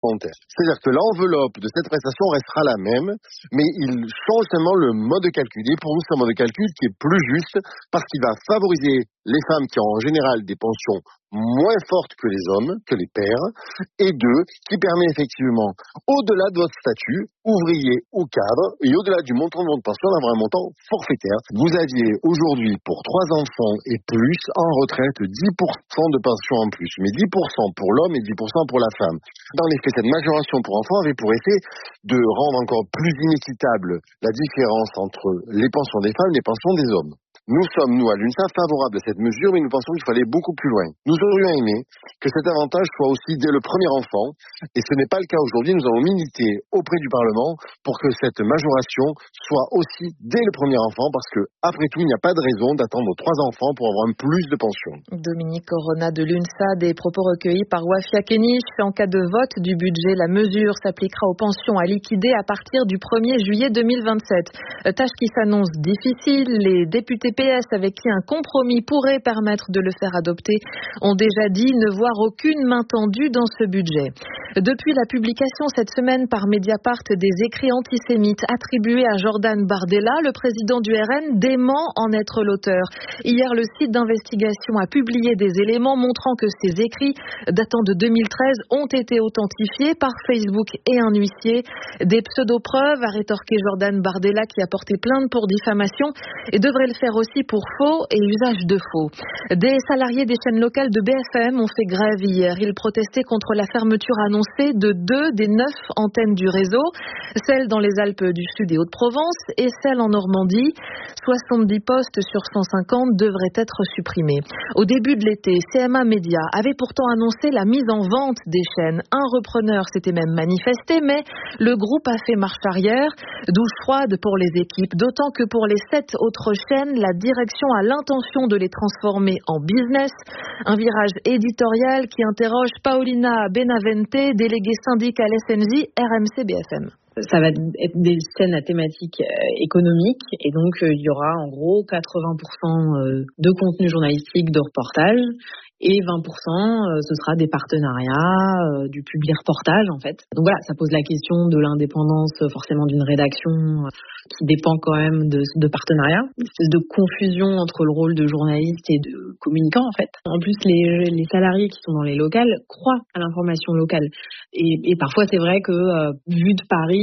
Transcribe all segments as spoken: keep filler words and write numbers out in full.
complémentaire. C'est-à-dire que l'enveloppe de cette prestation restera la même, mais il change seulement le mode de calcul. Et pour nous, c'est un mode de calcul qui est plus juste parce qu'il va favoriser les femmes qui ont en général des pensions moins fortes que les hommes, que les pères, et deux, qui permet effectivement, au-delà de votre statut, ouvrier ou cadre, et au-delà du montant de votre pension, d'avoir un montant forfaitaire. Vous aviez aujourd'hui, pour trois enfants et plus, en retraite, dix pour cent de pension en plus, mais dix pour cent pour l'homme et dix pour cent pour la femme. Dans les faits, cette majoration pour enfants avait pour effet de rendre encore plus inéquitable la différence entre les pensions des femmes et les pensions des hommes. Nous sommes, nous, à l'UNSA, favorables à cette mesure, mais nous pensons qu'il fallait beaucoup plus loin. Nous aurions aimé que cet avantage soit aussi dès le premier enfant, et ce n'est pas le cas aujourd'hui. Nous allons militer auprès du Parlement pour que cette majoration soit aussi dès le premier enfant, parce que, après tout, il n'y a pas de raison d'attendre trois enfants pour avoir un plus de pension. Dominique Corona de l'UNSA, des propos recueillis par Wafia Kenich. En cas de vote du budget, la mesure s'appliquera aux pensions à liquider à partir du premier juillet deux mille vingt-sept. Tâche qui s'annonce difficile. Les députés P S, avec qui un compromis pourrait permettre de le faire adopter, ont déjà dit ne voir aucune main tendue dans ce budget. Depuis la publication cette semaine par Mediapart des écrits antisémites attribués à Jordan Bardella, le président du R N dément en être l'auteur. Hier, le site d'investigation a publié des éléments montrant que ces écrits, datant de deux mille treize, ont été authentifiés par Facebook et un huissier. Des pseudo-preuves, a rétorqué Jordan Bardella, qui a porté plainte pour diffamation et devrait le faire aussi pour faux et usage de faux. Des salariés des chaînes locales de B F M ont fait grève hier. Ils protestaient contre la fermeture annoncée de deux des neuf antennes du réseau, celle dans les Alpes du Sud et Hauts-de-Provence et celle en Normandie. soixante-dix postes sur cent cinquante devraient être supprimés. Au début de l'été, C M A Média avait pourtant annoncé la mise en vente des chaînes. Un repreneur s'était même manifesté, mais le groupe a fait marche arrière. Douche froide pour les équipes, d'autant que pour les sept autres chaînes, la direction a l'intention de les transformer en business. Un virage éditorial qui interroge Paulina Benavente, déléguée syndic à l'S N J R M C B F M. Ça va être des chaînes à thématique économique et donc euh, il y aura en gros quatre-vingts pour cent de contenu journalistique, de reportage et vingt pour cent euh, ce sera des partenariats, euh, du public reportage en fait. Donc voilà, ça pose la question de l'indépendance euh, forcément d'une rédaction euh, qui dépend quand même de, de partenariats. Une espèce de confusion entre le rôle de journaliste et de communicant en fait. En plus, les, les salariés qui sont dans les locales croient à l'information locale et, et parfois c'est vrai que euh, vu de Paris,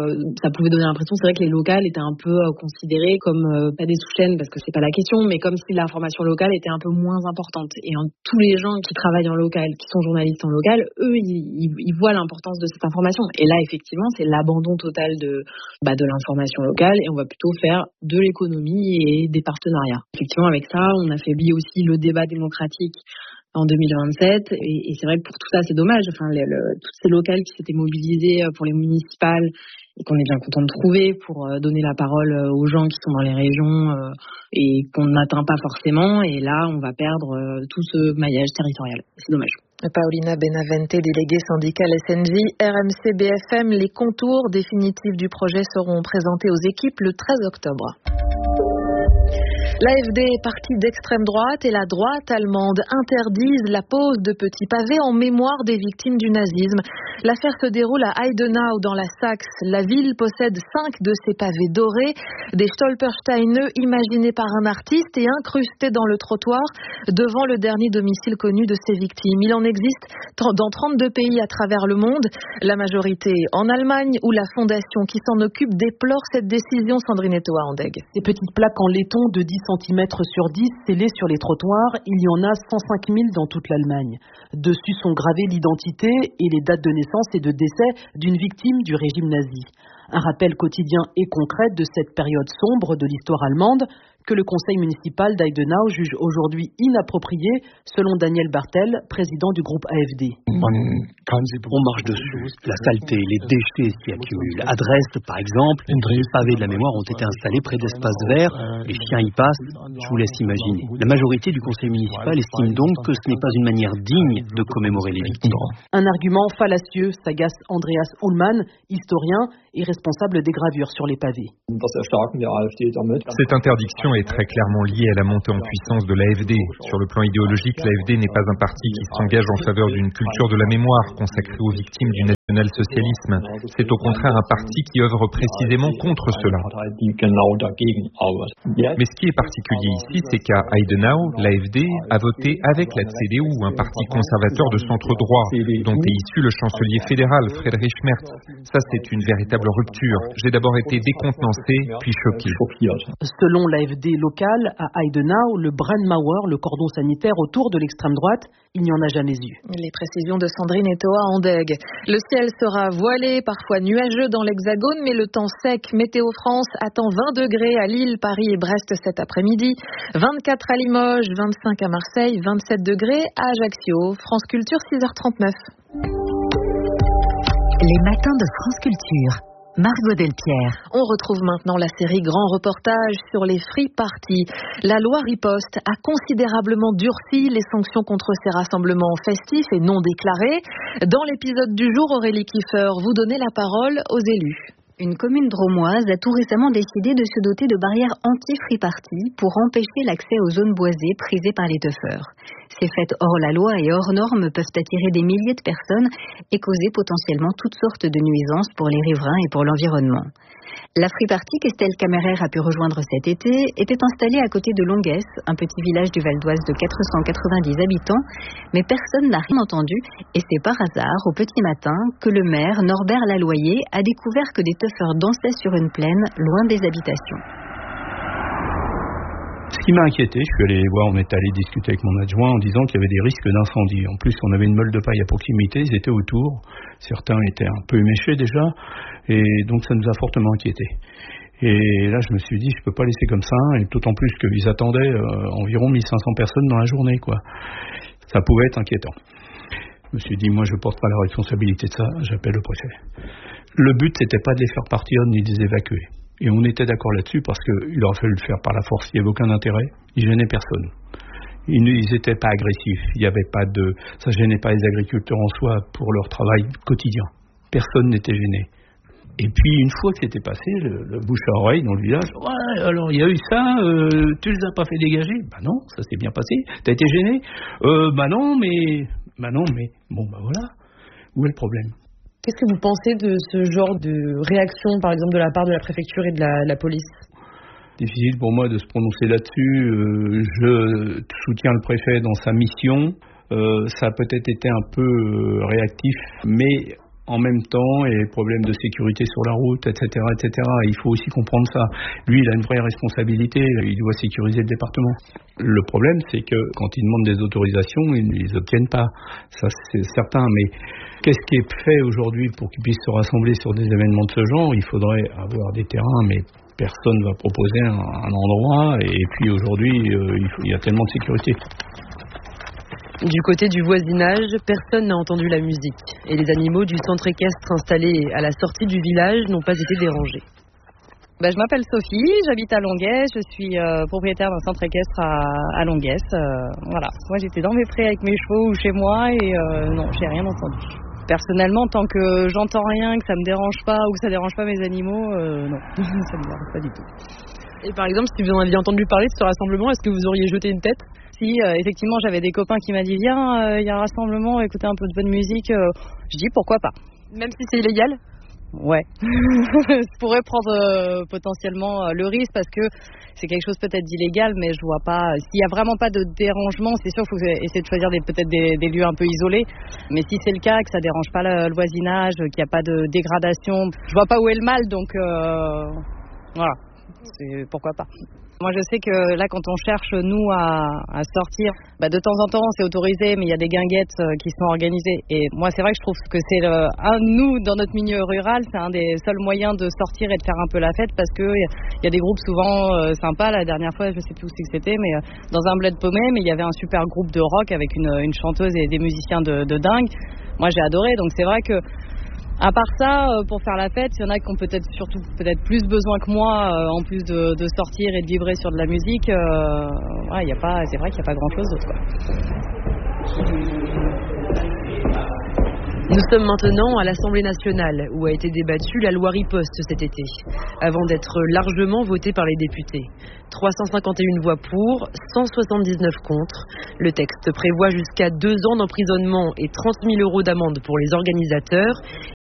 ça pouvait donner l'impression, c'est vrai que les locales étaient un peu considérées comme euh, pas des sous-chaînes parce que c'est pas la question, mais comme si l'information locale était un peu moins importante. Et en, tous les gens qui travaillent en local, qui sont journalistes en local, eux, ils, ils, ils voient l'importance de cette information. Et là, effectivement, c'est l'abandon total de, bah, de l'information locale et on va plutôt faire de l'économie et des partenariats. Effectivement, avec ça, on affaiblit aussi le débat démocratique en deux mille vingt-sept et, et c'est vrai que pour tout ça c'est dommage, enfin le, le, toutes ces locales qui s'étaient mobilisées pour les municipales et qu'on est bien content de trouver pour donner la parole aux gens qui sont dans les régions euh, et qu'on n'atteint pas forcément, et là on va perdre euh, tout ce maillage territorial, c'est dommage. Paulina Benavente, déléguée syndicale S N J R M C B F M. Les contours définitifs du projet seront présentés aux équipes le treize octobre. L'A F D, parti d'extrême droite, et la droite allemande interdisent la pose de petits pavés en mémoire des victimes du nazisme. L'affaire se déroule à Heidenau, dans la Saxe. La ville possède cinq de ces pavés dorés, des Stolpersteine imaginés par un artiste et incrustés dans le trottoir devant le dernier domicile connu de ces victimes. Il en existe dans trente-deux pays à travers le monde. La majorité en Allemagne, où la fondation qui s'en occupe déplore cette décision. Sandrine Etoa-Andeg. Ces petites plaques en laiton de dix centimètres sur dix scellées sur les trottoirs, il y en a cent cinq mille dans toute l'Allemagne. Dessus sont gravées l'identité et les dates de naissance et de décès d'une victime du régime nazi. Un rappel quotidien et concret de cette période sombre de l'histoire allemande que le conseil municipal d'Eidenau juge aujourd'hui inapproprié, selon Daniel Bartel, président du groupe A F D. On marche dessus, la saleté, les déchets s'y accumulent. À Dresde, par exemple, les pavés de la mémoire ont été installés près d'espaces verts, les chiens y passent, je vous laisse imaginer. La majorité du conseil municipal estime donc que ce n'est pas une manière digne de commémorer les victimes. Un argument fallacieux, s'agace Andreas Ullmann, historien et responsable des gravures sur les pavés. Cette interdiction est très clairement liée à la montée en puissance de l'A F D. Sur le plan idéologique, l'A F D n'est pas un parti qui s'engage en faveur d'une culture de la mémoire consacrée aux victimes du nazisme. national-socialisme. C'est au contraire un parti qui œuvre précisément contre cela. Mais ce qui est particulier ici, c'est qu'à Heidenau, l'A F D a voté avec la C D U, un parti conservateur de centre-droit, dont est issu le chancelier fédéral Friedrich Merz. Ça, c'est une véritable rupture. J'ai d'abord été décontenancé, puis choqué. Selon l'A F D local, à Heidenau, le Brandmauer, le cordon sanitaire autour de l'extrême droite, il n'y en a jamais eu. Les précisions de Sandrine Etoa en Deg. Le ciel sera voilé, parfois nuageux dans l'Hexagone, mais le temps sec. Météo France attend vingt degrés à Lille, Paris et Brest cet après-midi, vingt-quatre à Limoges, vingt-cinq à Marseille, vingt-sept degrés à Ajaccio. France Culture, six heures trente-neuf. Les matins de France Culture. Margot Delpierre. On retrouve maintenant la série Grand Reportage sur les free parties. La loi riposte a considérablement durci les sanctions contre ces rassemblements festifs et non déclarés. Dans l'épisode du jour, Aurélie Kiefer, vous donnez la parole aux élus. Une commune drômoise a tout récemment décidé de se doter de barrières anti-free party pour empêcher l'accès aux zones boisées prisées par les teufeurs. Ces fêtes hors la loi et hors normes peuvent attirer des milliers de personnes et causer potentiellement toutes sortes de nuisances pour les riverains et pour l'environnement. La free party qu'Estelle Camerer a pu rejoindre cet été était installée à côté de Longuès, un petit village du Val d'Oise de quatre cent quatre-vingt-dix habitants, mais personne n'a rien entendu et c'est par hasard, au petit matin, que le maire, Norbert Laloyer, a découvert que des teufeurs dansaient sur une plaine, loin des habitations. Ce qui m'a inquiété, je suis allé les voir, on est allé discuter avec mon adjoint en disant qu'il y avait des risques d'incendie. En plus, on avait une meule de paille à proximité, ils étaient autour. Certains étaient un peu éméchés déjà, et donc ça nous a fortement inquiétés. Et là, je me suis dit, je peux pas laisser comme ça, et d'autant plus qu'ils attendaient euh, environ mille cinq cents personnes dans la journée, quoi. Ça pouvait être inquiétant. Je me suis dit, moi, je porte pas la responsabilité de ça, j'appelle le préfet. Le but, c'était pas de les faire partir ni de les évacuer. Et on était d'accord là-dessus parce qu'il aurait fallu le faire par la force, il n'y avait aucun intérêt, ils gênaient personne. Ils n'étaient pas agressifs, il n'y avait pas de, ça gênait pas les agriculteurs en soi pour leur travail quotidien. Personne n'était gêné. Et puis une fois que c'était passé, le, le bouche à oreille dans le village, ouais, alors il y a eu ça, euh, tu les as pas fait dégager? Bah non, ça s'est bien passé. T'as été gêné? Euh, bah non, mais, bah non, mais, bon bah voilà, où est le problème? Qu'est-ce que vous pensez de ce genre de réaction, par exemple, de la part de la préfecture et de la, la police? Difficile pour moi de se prononcer là-dessus. Euh, je soutiens le préfet dans sa mission. Euh, ça a peut-être été un peu euh, réactif, mais en même temps, il y a des problèmes de sécurité sur la route, et cetera, et cetera. Il faut aussi comprendre ça. Lui, il a une vraie responsabilité. Il doit sécuriser le département. Le problème, c'est que quand ils demandent des autorisations, ils ne les obtiennent pas. Ça, c'est certain. Mais qu'est-ce qui est fait aujourd'hui pour qu'ils puissent se rassembler sur des événements de ce genre? Il faudrait avoir des terrains, mais personne ne va proposer un, un endroit. Et puis aujourd'hui, euh, il, faut, il y a tellement de sécurité. Du côté du voisinage, personne n'a entendu la musique. Et les animaux du centre équestre installé à la sortie du village n'ont pas été dérangés. Ben, je m'appelle Sophie, j'habite à Longuès, je suis euh, propriétaire d'un centre équestre à, à Longuès. Euh, voilà. Moi j'étais dans mes prés avec mes chevaux ou chez moi et euh, non, j'ai rien entendu. Personnellement, tant que j'entends rien, que ça me dérange pas ou que ça dérange pas mes animaux, euh, non, ça me dérange pas du tout. Et par exemple, si vous en aviez entendu parler de ce rassemblement, est-ce que vous auriez jeté une tête? Si, euh, effectivement, j'avais des copains qui m'ont dit viens, il euh, y a un rassemblement, écoutez un peu de bonne musique. Euh, je dis pourquoi pas. Même si c'est illégal? Ouais. Je pourrais prendre euh, potentiellement euh, le risque parce que c'est quelque chose peut-être d'illégal, mais je vois pas. S'il y a vraiment pas de dérangement, c'est sûr qu'il faut essayer de choisir des, peut-être des, des lieux un peu isolés. Mais si c'est le cas, que ça dérange pas le, le voisinage, qu'il n'y a pas de dégradation, je vois pas où est le mal, donc euh, voilà. C'est, pourquoi pas. Moi je sais que là quand on cherche nous à, à sortir, bah, de temps en temps c'est autorisé mais il y a des guinguettes euh, qui sont organisées et moi c'est vrai que je trouve que c'est le, un nous dans notre milieu rural c'est un des seuls moyens de sortir et de faire un peu la fête parce que il y a des groupes souvent euh, sympas. La dernière fois je sais plus où c'était mais euh, dans un bled paumé mais il y avait un super groupe de rock avec une, une chanteuse et des musiciens de, de dingue. Moi j'ai adoré donc c'est vrai que à part ça, pour faire la fête, il y en a qui ont peut-être surtout peut-être plus besoin que moi, euh, en plus de, de sortir et de vibrer sur de la musique. Euh, ouais, y a pas, c'est vrai qu'il n'y a pas grand-chose d'autre. Nous sommes maintenant à l'Assemblée nationale, où a été débattue la loi riposte cet été, avant d'être largement votée par les députés. trois cent cinquante et une voix pour, cent soixante-dix-neuf contre. Le texte prévoit jusqu'à deux ans d'emprisonnement et trente mille euros d'amende pour les organisateurs.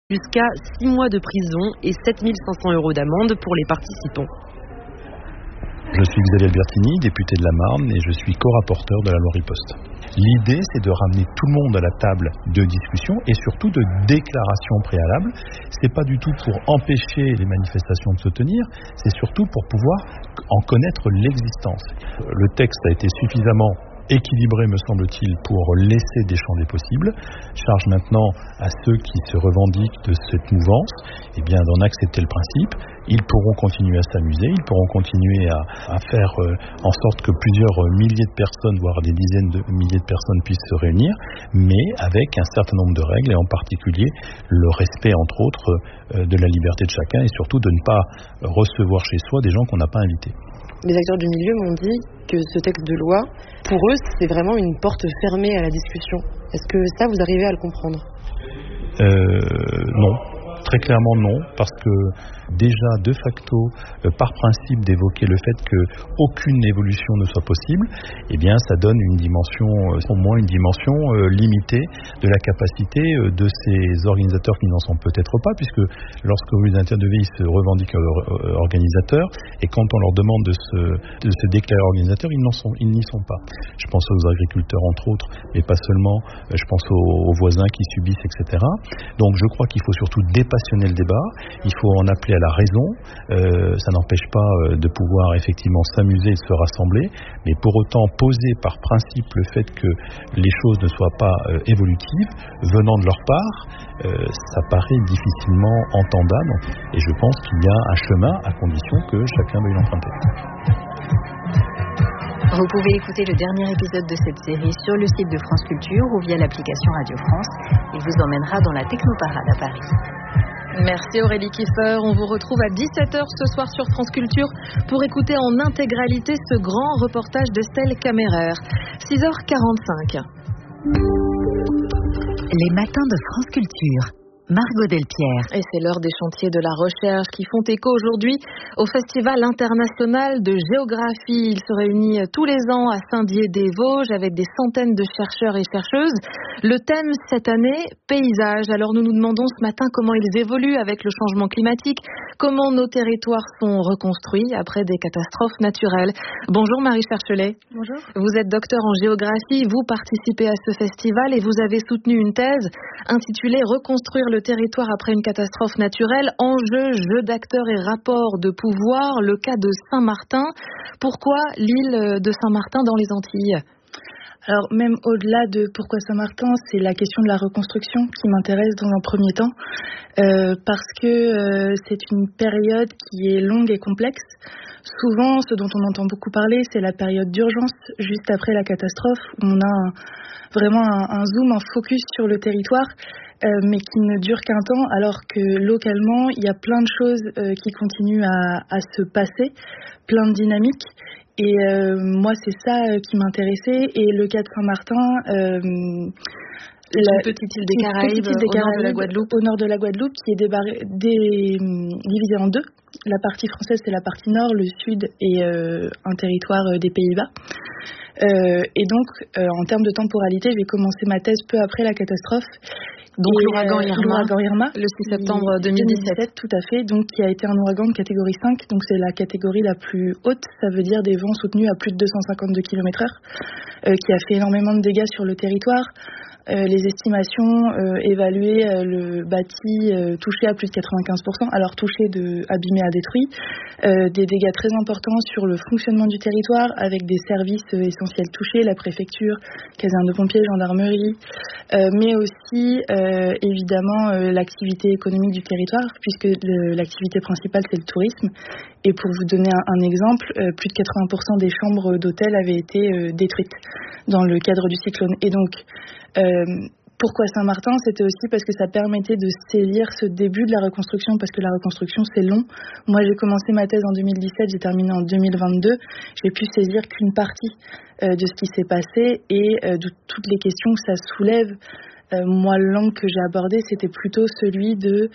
jusqu'à six mois de prison et sept mille cinq cents euros d'amende pour les participants. Je suis Xavier Albertini, député de la Marne, et je suis co-rapporteur de la loi Riposte. L'idée, c'est de ramener tout le monde à la table de discussion et surtout de déclaration préalable. C'est pas du tout pour empêcher les manifestations de se tenir, c'est surtout pour pouvoir en connaître l'existence. Le texte a été suffisamment équilibré, me semble-t-il, pour laisser des champs des possibles. Charge maintenant à ceux qui se revendiquent de cette mouvance, eh bien, d'en accepter le principe. Ils pourront continuer à s'amuser, ils pourront continuer à, à faire euh, en sorte que plusieurs milliers de personnes, voire des dizaines de milliers de personnes puissent se réunir, mais avec un certain nombre de règles, et en particulier le respect, entre autres, euh, de la liberté de chacun, et surtout de ne pas recevoir chez soi des gens qu'on n'a pas invités. Les acteurs du milieu m'ont dit que ce texte de loi, pour eux, c'est vraiment une porte fermée à la discussion. Est-ce que ça, vous arrivez à le comprendre ? euh, Non. Très clairement non, parce que déjà de facto, euh, par principe d'évoquer le fait qu'aucune évolution ne soit possible, eh bien ça donne une dimension, euh, au moins une dimension euh, limitée de la capacité euh, de ces organisateurs qui n'en sont peut-être pas, puisque lorsque Rue des Interdevés ils se revendiquent euh, organisateurs, et quand on leur demande de se, de se déclarer organisateurs, ils, n'en sont, ils n'y sont pas. Je pense aux agriculteurs entre autres, mais pas seulement, euh, je pense aux, aux voisins qui subissent, et cetera. Donc je crois qu'il faut surtout dépassionner le débat, il faut en appeler à la raison, euh, ça n'empêche pas euh, de pouvoir effectivement s'amuser et se rassembler, mais pour autant poser par principe le fait que les choses ne soient pas euh, évolutives, venant de leur part, euh, ça paraît difficilement entendable, et je pense qu'il y a un chemin à condition que chacun veuille l'emprunter. Vous pouvez écouter le dernier épisode de cette série sur le site de France Culture ou via l'application Radio France. Il vous emmènera dans la Technoparade à Paris. Merci Aurélie Kiefer. On vous retrouve à dix-sept heures ce soir sur France Culture pour écouter en intégralité ce grand reportage d'Estelle Kammerer. six heures quarante-cinq. Les matins de France Culture. Margot Delpierre. Et c'est l'heure des chantiers de la recherche qui font écho aujourd'hui au Festival international de géographie. Il se réunit tous les ans à Saint-Dié-des-Vosges avec des centaines de chercheurs et chercheuses. Le thème cette année, paysage. Alors nous nous demandons ce matin comment ils évoluent avec le changement climatique, comment nos territoires sont reconstruits après des catastrophes naturelles. Bonjour Marie Cherchelet. Bonjour. Vous êtes docteur en géographie, vous participez à ce festival et vous avez soutenu une thèse intitulée « Reconstruire le territoire après une catastrophe naturelle, enjeux, jeux d'acteurs et rapports de pouvoir, le cas de Saint-Martin ». Pourquoi l'île de Saint-Martin dans les Antilles ? Alors même au-delà de pourquoi Saint-Martin, c'est la question de la reconstruction qui m'intéresse dans un premier temps, euh, parce que euh, c'est une période qui est longue et complexe. Souvent, ce dont on entend beaucoup parler, c'est la période d'urgence juste après la catastrophe, où on a un, vraiment un, un zoom, un focus sur le territoire, euh, mais qui ne dure qu'un temps, alors que localement, il y a plein de choses euh, qui continuent à, à se passer, plein de dynamiques. Et euh, moi, c'est ça euh, qui m'intéressait. Et le cas de Saint-Martin, euh, la une petite île des Caraïbes, île des au nord de la Guadeloupe, au nord de la Guadeloupe, qui est débarré, dé, divisée en deux. La partie française, c'est la partie nord, le sud est euh, un territoire euh, des Pays-Bas. Euh, et donc, euh, en termes de temporalité, j'ai commencé ma thèse peu après la catastrophe. Donc et l'ouragan Irma, l'ouragan Irma, le six septembre deux mille dix-sept. Tout à fait, donc qui a été un ouragan de catégorie cinq, donc c'est la catégorie la plus haute, ça veut dire des vents soutenus à plus de deux cent cinquante-deux kilomètres heure, euh, qui a fait énormément de dégâts sur le territoire. Euh, les estimations euh, évaluaient euh, le bâti euh, touché à plus de quatre-vingt-quinze pour cent, alors touché de abîmé à détruit, euh, des dégâts très importants sur le fonctionnement du territoire avec des services euh, essentiels touchés, la préfecture, caserne de pompiers, gendarmerie, euh, mais aussi euh, évidemment euh, l'activité économique du territoire, puisque le, l'activité principale c'est le tourisme. Et pour vous donner un, un exemple, euh, plus de quatre-vingts pour cent des chambres d'hôtel avaient été euh, détruites dans le cadre du cyclone. Et donc, euh, pourquoi Saint-Martin ? C'était aussi parce que ça permettait de saisir ce début de la reconstruction, parce que la reconstruction, c'est long. Moi, j'ai commencé ma thèse en deux mille dix-sept, j'ai terminé en deux mille vingt-deux. J'ai pu saisir qu'une partie euh, de ce qui s'est passé et euh, de toutes les questions que ça soulève. Euh, moi, l'angle que j'ai abordé, c'était plutôt celui de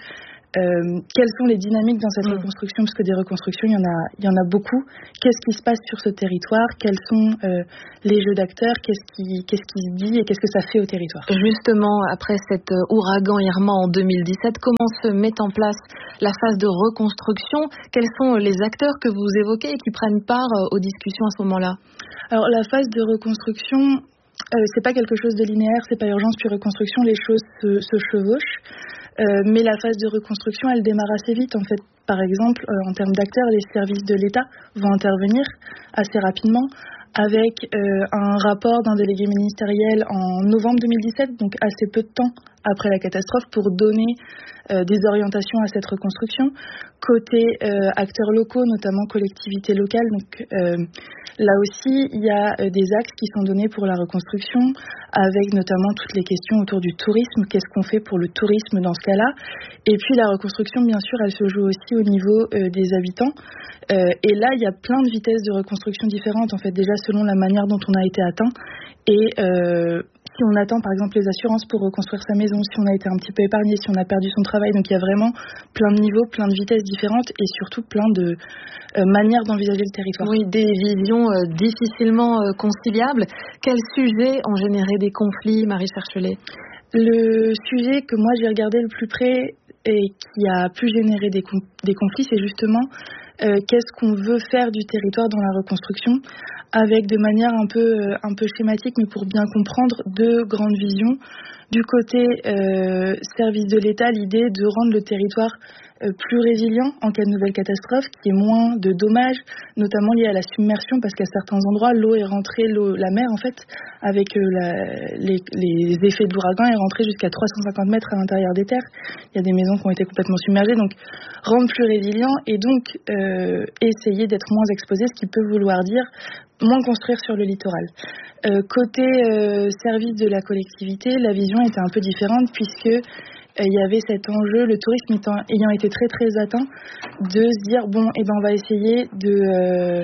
Euh, quelles sont les dynamiques dans cette mmh. reconstruction, parce que des reconstructions, il y en a, il y en a beaucoup. Qu'est-ce qui se passe sur ce territoire? Quels sont euh, les jeux d'acteurs? Qu'est-ce qui, qu'est-ce qui se dit et qu'est-ce que ça fait au territoire? Justement, après cet ouragan Irma en deux mille dix-sept, comment se met en place la phase de reconstruction? Quels sont les acteurs que vous évoquez et qui prennent part aux discussions à ce moment-là? Alors, la phase de reconstruction, euh, c'est pas quelque chose de linéaire, c'est pas urgence puis reconstruction, les choses se, se chevauchent. Euh, mais la phase de reconstruction, elle démarre assez vite. En fait, par exemple, euh, en termes d'acteurs, les services de l'État vont intervenir assez rapidement avec euh, un rapport d'un délégué ministériel en novembre deux mille dix-sept, donc assez peu de temps après la catastrophe, pour donner euh, des orientations à cette reconstruction. Côté euh, acteurs locaux, notamment collectivités locales, donc euh, là aussi, il y a euh, des axes qui sont donnés pour la reconstruction, avec notamment toutes les questions autour du tourisme. Qu'est-ce qu'on fait pour le tourisme dans ce cas-là? Et puis la reconstruction, bien sûr, elle se joue aussi au niveau euh, des habitants. Euh, et là, il y a plein de vitesses de reconstruction différentes, en fait, déjà selon la manière dont on a été atteint. Et euh, si on attend, par exemple, les assurances pour reconstruire sa maison, si on a été un petit peu épargné, si on a perdu son travail. Donc il y a vraiment plein de niveaux, plein de vitesses différentes et surtout plein de euh, manières d'envisager le territoire. Oui, des visions euh, difficilement euh, conciliables. Quels sujets ont généré des conflits, Marie Cherchelet? Le sujet que moi j'ai regardé le plus près et qui a pu générer des, com- des conflits, c'est justement euh, qu'est-ce qu'on veut faire du territoire dans la reconstruction, avec de manière un peu, euh, un peu schématique, mais pour bien comprendre, deux grandes visions. Du côté euh, service de l'État, l'idée de rendre le territoire euh, plus résilient en cas de nouvelle catastrophe, qui est moins de dommages, notamment liés à la submersion, parce qu'à certains endroits, l'eau est rentrée, l'eau, la mer en fait, avec euh, la, les, les effets de l'ouragan, est rentrée jusqu'à trois cent cinquante mètres à l'intérieur des terres. Il y a des maisons qui ont été complètement submergées, donc rendre plus résilient et donc euh, essayer d'être moins exposé, ce qui peut vouloir dire moins construire sur le littoral. Euh, côté euh, service de la collectivité, la vision était un peu différente puisque euh, il y avait cet enjeu, le tourisme étant, ayant été très très atteint, de se dire bon, eh ben on va essayer de euh,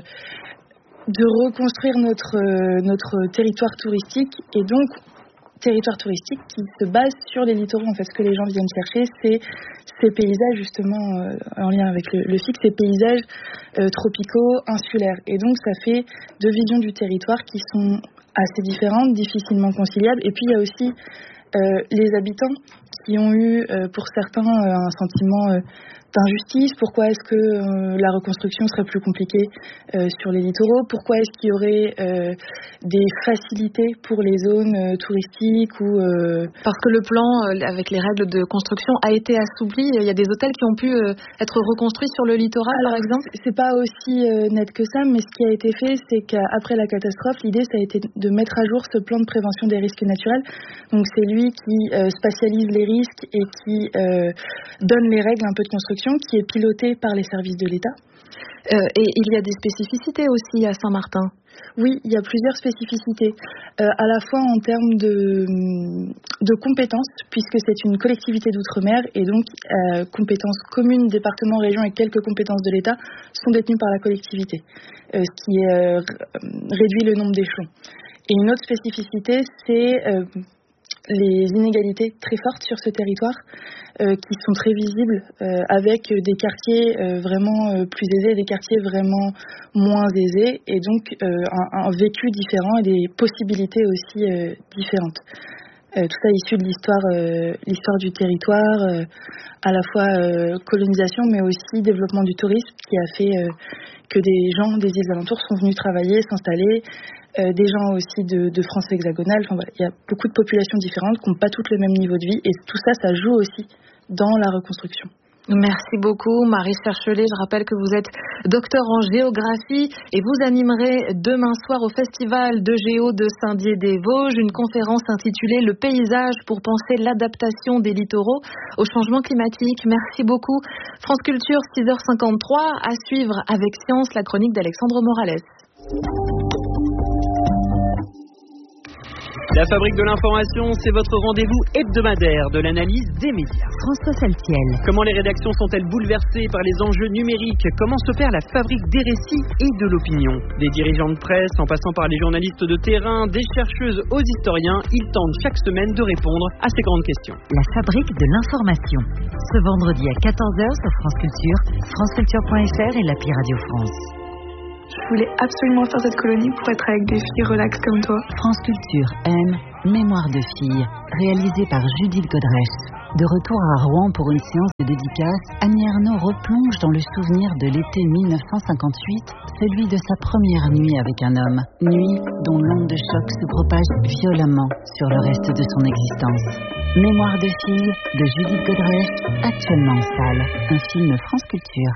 de reconstruire notre euh, notre territoire touristique et donc territoire touristique qui se base sur les littoraux. En fait, ce que les gens viennent chercher, c'est ces paysages justement euh, en lien avec le, le F I C, ces paysages euh, tropicaux, insulaires. Et donc, ça fait deux visions du territoire qui sont assez différentes, difficilement conciliables. Et puis, il y a aussi euh, les habitants qui ont eu, euh, pour certains, euh, un sentiment euh, d'injustice. Pourquoi est-ce que euh, la reconstruction serait plus compliquée euh, sur les littoraux? Pourquoi est-ce qu'il y aurait euh, des facilités pour les zones euh, touristiques ou euh... Parce que le plan, euh, avec les règles de construction, a été assoupli. Il y a des hôtels qui ont pu euh, être reconstruits sur le littoral, Alors, par exemple. C'est pas aussi euh, net que ça, mais ce qui a été fait, c'est qu'après la catastrophe, l'idée, ça a été de mettre à jour ce plan de prévention des risques naturels. Donc, c'est lui qui euh, spatialise les risques et qui euh, donne les règles un peu de construction, qui est piloté par les services de l'État. Euh, et il y a des spécificités aussi à Saint-Martin. Oui, il y a plusieurs spécificités, euh, à la fois en termes de, de compétences, puisque c'est une collectivité d'outre-mer, et donc euh, compétences communes, département, région et quelques compétences de l'État sont détenues par la collectivité, euh, ce qui euh, réduit le nombre d'échelons. Et une autre spécificité, c'est euh, les inégalités très fortes sur ce territoire, euh, qui sont très visibles, euh, avec des quartiers euh, vraiment euh, plus aisés et des quartiers vraiment moins aisés, et donc euh, un, un vécu différent et des possibilités aussi euh, différentes. Euh, tout ça issu de l'histoire, euh, l'histoire du territoire, euh, à la fois euh, colonisation, mais aussi développement du tourisme, qui a fait euh, que des gens des îles alentours sont venus travailler, s'installer, euh, des gens aussi de, de France hexagonale. Enfin, voilà, il y a beaucoup de populations différentes qui n'ont pas toutes le même niveau de vie, et tout ça, ça joue aussi dans la reconstruction. Merci beaucoup, Marie Cherchelet. Je rappelle que vous êtes docteur en géographie et vous animerez demain soir au Festival de Géo de Saint-Dié-des-Vosges une conférence intitulée « Le paysage pour penser l'adaptation des littoraux au changement climatique ». Merci beaucoup. France Culture, six heures cinquante-trois, à suivre avec Science, la chronique d'Alexandre Morales. La fabrique de l'information, c'est votre rendez-vous hebdomadaire de l'analyse des médias. François Saltiel. Comment les rédactions sont-elles bouleversées par les enjeux numériques? Comment s'opère la fabrique des récits et de l'opinion? Des dirigeants de presse, en passant par les journalistes de terrain, des chercheuses aux historiens, ils tentent chaque semaine de répondre à ces grandes questions. La fabrique de l'information. Ce vendredi à quatorze heures sur France Culture, franceculture point f r et l'appli Radio France. Je voulais absolument faire cette colonie pour être avec des filles relax comme toi. France Culture aime Mémoire de filles, réalisée par Judith Godrèche. De retour à Rouen pour une séance de dédicace, Annie Ernaux replonge dans le souvenir de l'été mille neuf cent cinquante-huit, celui de sa première nuit avec un homme. Nuit dont l'onde de choc se propage violemment sur le reste de son existence. Mémoire de filles de Judith Godrèche, actuellement en salle. Un film France Culture.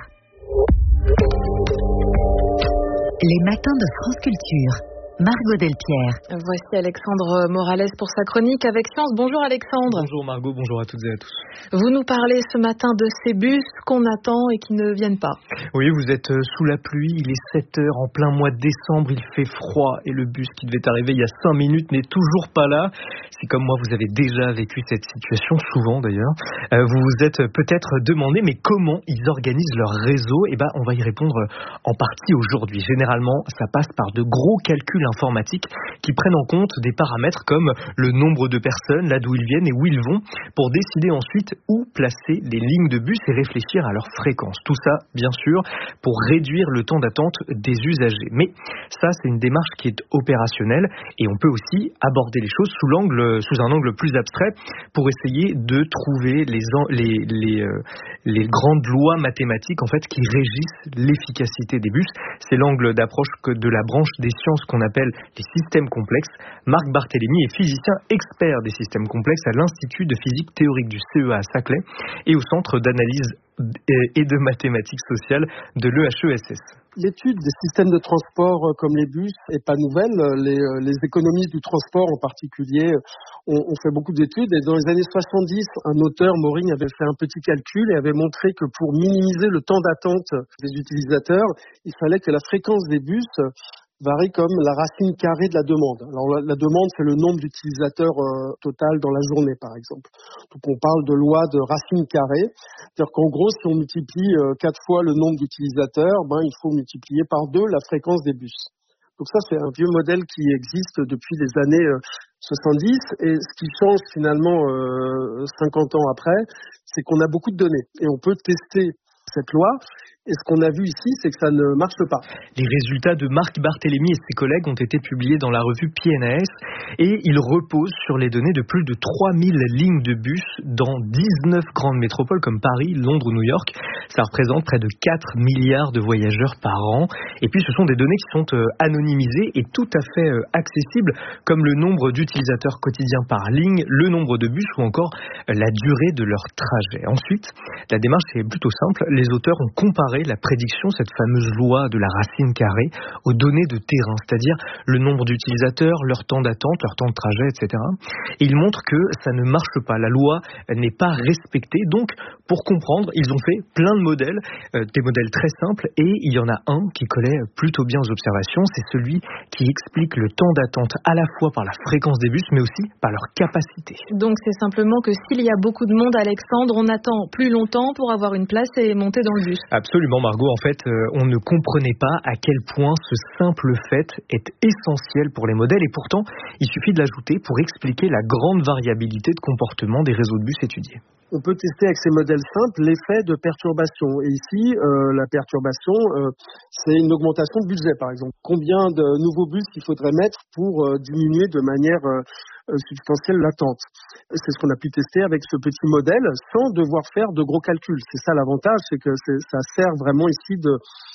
Les matins de France Culture. Margot Delpierre. Voici Alexandre Morales pour sa chronique avec Science. Bonjour Alexandre. Bonjour Margot, bonjour à toutes et à tous. Vous nous parlez ce matin de ces bus qu'on attend et qui ne viennent pas. Oui, vous êtes sous la pluie, il est sept heures, en plein mois de décembre, il fait froid et le bus qui devait arriver il y a cinq minutes n'est toujours pas là. Si comme moi vous avez déjà vécu cette situation, souvent d'ailleurs, euh, vous vous êtes peut-être demandé mais comment ils organisent leur réseau? Eh ben, on va y répondre en partie aujourd'hui. Généralement, ça passe par de gros calculs informatiques qui prennent en compte des paramètres comme le nombre de personnes, là d'où ils viennent et où ils vont, pour décider ensuite où placer les lignes de bus et réfléchir à leur fréquence. Tout ça, bien sûr, pour réduire le temps d'attente des usagers. Mais ça, c'est une démarche qui est opérationnelle et on peut aussi aborder les choses sous l'angle, sous un angle plus abstrait pour essayer de trouver les, les, les, euh, les grandes lois mathématiques en fait qui régissent l'efficacité des bus. C'est l'angle d'approche que de la branche des sciences qu'on appelle les systèmes complexes. Marc Barthélémy est physicien expert des systèmes complexes à l'Institut de physique théorique du C E A à Saclay et au Centre d'analyse et de mathématiques sociales de l'E H E S S. L'étude des systèmes de transport comme les bus est pas nouvelle. Les, les économistes du transport en particulier ont, ont fait beaucoup d'études. Et dans les années soixante-dix, un auteur, Moring, avait fait un petit calcul et avait montré que pour minimiser le temps d'attente des utilisateurs, il fallait que la fréquence des bus varie comme la racine carrée de la demande. Alors la, la demande, c'est le nombre d'utilisateurs euh, total dans la journée, par exemple. Donc on parle de loi de racine carrée. C'est-à-dire qu'en gros, si on multiplie euh, quatre fois le nombre d'utilisateurs, ben il faut multiplier par deux la fréquence des bus. Donc ça, c'est un vieux modèle qui existe depuis les années euh, soixante-dix. Et ce qui change finalement euh, cinquante ans après, c'est qu'on a beaucoup de données. Et on peut tester cette loi. Et ce qu'on a vu ici, c'est que ça ne marche pas. Les résultats de Marc Barthélémy et ses collègues ont été publiés dans la revue P N A S et ils reposent sur les données de plus de trois mille lignes de bus dans dix-neuf grandes métropoles comme Paris, Londres ou New York. Ça représente près de quatre milliards de voyageurs par an. Et puis ce sont des données qui sont euh, anonymisées et tout à fait euh, accessibles, comme le nombre d'utilisateurs quotidiens par ligne, le nombre de bus ou encore euh, la durée de leur trajet. Ensuite, la démarche est plutôt simple. Les auteurs ont comparé la prédiction, cette fameuse loi de la racine carrée, aux données de terrain, c'est-à-dire le nombre d'utilisateurs, leur temps d'attente, leur temps de trajet, et cetera. Et ils montrent que ça ne marche pas, la loi n'est pas respectée. Donc, pour comprendre, ils ont fait plein de modèles, euh, des modèles très simples, et il y en a un qui collait plutôt bien aux observations, c'est celui qui explique le temps d'attente à la fois par la fréquence des bus, mais aussi par leur capacité. Donc, c'est simplement que s'il y a beaucoup de monde, Alexandre, on attend plus longtemps pour avoir une place et monter dans le bus. Absolument. Absolument Margot, en fait euh, on ne comprenait pas à quel point ce simple fait est essentiel pour les modèles et pourtant il suffit de l'ajouter pour expliquer la grande variabilité de comportement des réseaux de bus étudiés. On peut tester avec ces modèles simples l'effet de perturbation. Et ici, euh, la perturbation, euh, c'est une augmentation de budget, par exemple. Combien de nouveaux bus il faudrait mettre pour euh, diminuer de manière euh, substantielle l'attente. C'est ce qu'on a pu tester avec ce petit modèle sans devoir faire de gros calculs. C'est ça l'avantage, c'est que c'est, ça sert vraiment ici de,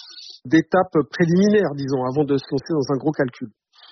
d'étape préliminaire, disons, avant de se lancer dans un gros calcul.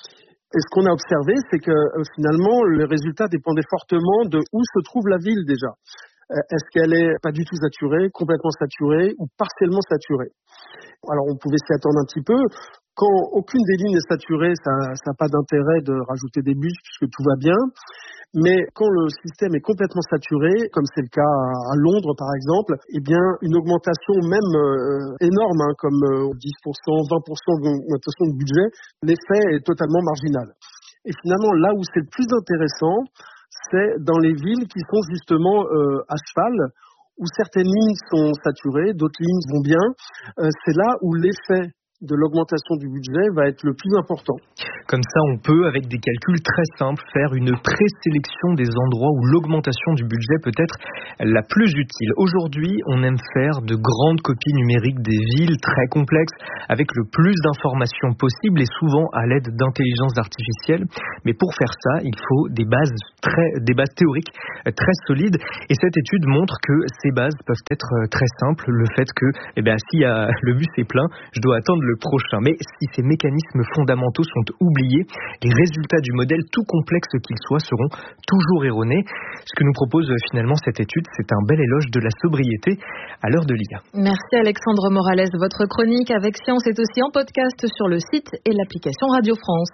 Et ce qu'on a observé, c'est que euh, finalement, le résultat dépendait fortement de où se trouve la ville déjà. Est-ce qu'elle est pas du tout saturée, complètement saturée ou partiellement saturée? Alors on pouvait s'y attendre un petit peu. Quand aucune des lignes est saturée, ça n'a pas d'intérêt de rajouter des bus puisque tout va bien. Mais quand le système est complètement saturé, comme c'est le cas à Londres par exemple, eh bien une augmentation même euh, énorme, hein, comme euh, dix pour cent, vingt pour cent d'augmentation de budget, l'effet est totalement marginal. Et finalement, là où c'est le plus intéressant, c'est dans les villes qui sont justement euh, à cheval, où certaines lignes sont saturées, d'autres lignes vont bien. Euh, c'est là où l'effet de l'augmentation du budget va être le plus important. Comme ça, on peut, avec des calculs très simples, faire une présélection des endroits où l'augmentation du budget peut être la plus utile. Aujourd'hui, on aime faire de grandes copies numériques des villes très complexes, avec le plus d'informations possible et souvent à l'aide d'intelligence artificielle. Mais pour faire ça, il faut des bases, très, des bases théoriques très solides. Et cette étude montre que ces bases peuvent être très simples. Le fait que, eh bien, si le bus est plein, je dois attendre le prochain. Mais si ces mécanismes fondamentaux sont oubliés, les résultats du modèle, tout complexe qu'il soit, seront toujours erronés. Ce que nous propose finalement cette étude, c'est un bel éloge de la sobriété à l'heure de l'I A. Merci Alexandre Morales. Votre chronique avec Science est aussi en podcast sur le site et l'application Radio France.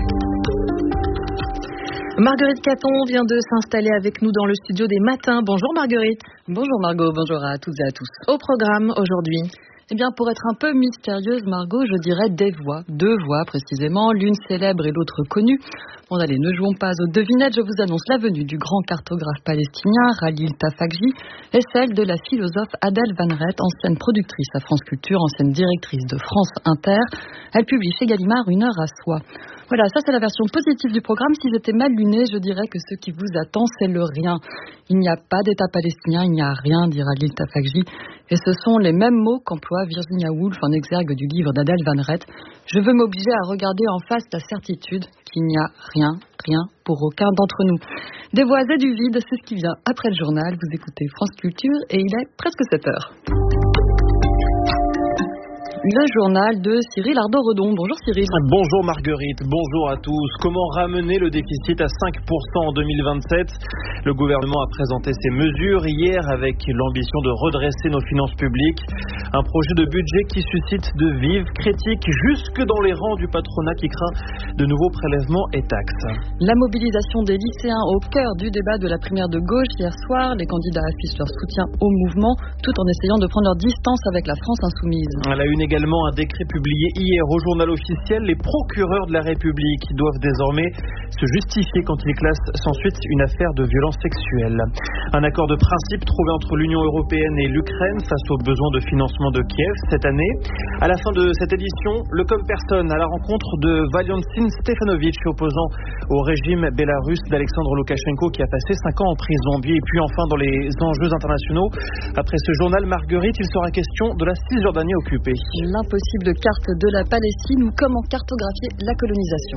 Marguerite Caton vient de s'installer avec nous dans le studio des matins. Bonjour Marguerite. Bonjour Margot, bonjour à toutes et à tous. Au programme aujourd'hui. Eh bien, pour être un peu mystérieuse, Margot, je dirais des voix. Deux voix, précisément, l'une célèbre et l'autre connue. Bon, allez, ne jouons pas aux devinettes. Je vous annonce la venue du grand cartographe palestinien, Khalil Tafakji, et celle de la philosophe Adèle Van Rett, ancienne productrice à France Culture, ancienne directrice de France Inter. Elle publie chez Gallimard Une heure à soi. Voilà, ça c'est la version positive du programme. Si j'étais mal lunée, je dirais que ce qui vous attend, c'est le rien. Il n'y a pas d'État palestinien, il n'y a rien, dit Khalil Tafakji. Et ce sont les mêmes mots qu'emploie Virginia Woolf en exergue du livre d'Adèle Van Rett. Je veux m'obliger à regarder en face la certitude qu'il n'y a rien, rien pour aucun d'entre nous. Des voix et du vide, c'est ce qui vient après le journal. Vous écoutez France Culture et il est presque sept heures. Le journal de Cyril Ardo-Redon. Bonjour Cyril. Bonjour Marguerite, bonjour à tous. Comment ramener le déficit à cinq pour cent en deux mille vingt-sept ? Le gouvernement a présenté ses mesures hier avec l'ambition de redresser nos finances publiques. Un projet de budget qui suscite de vives critiques jusque dans les rangs du patronat qui craint de nouveaux prélèvements et taxes. La mobilisation des lycéens au cœur du débat de la primaire de gauche hier soir. Les candidats affichent leur soutien au mouvement tout en essayant de prendre leur distance avec la France insoumise. À la une également un décret publié hier au journal officiel. Les procureurs de la République doivent désormais se justifier quand ils classent sans suite une affaire de violence sexuelle. Un accord de principe trouvé entre l'Union européenne et l'Ukraine face aux besoins de financement de Kiev cette année. À la fin de cette édition, le comme personne à la rencontre de Valentin Stefanovic, opposant au régime bélarusse d'Alexandre Loukachenko qui a passé cinq ans en prison. Et puis enfin dans les enjeux internationaux, après ce journal Marguerite, il sera question de la Cisjordanie occupée. L'impossible carte de la Palestine ou comment cartographier la colonisation.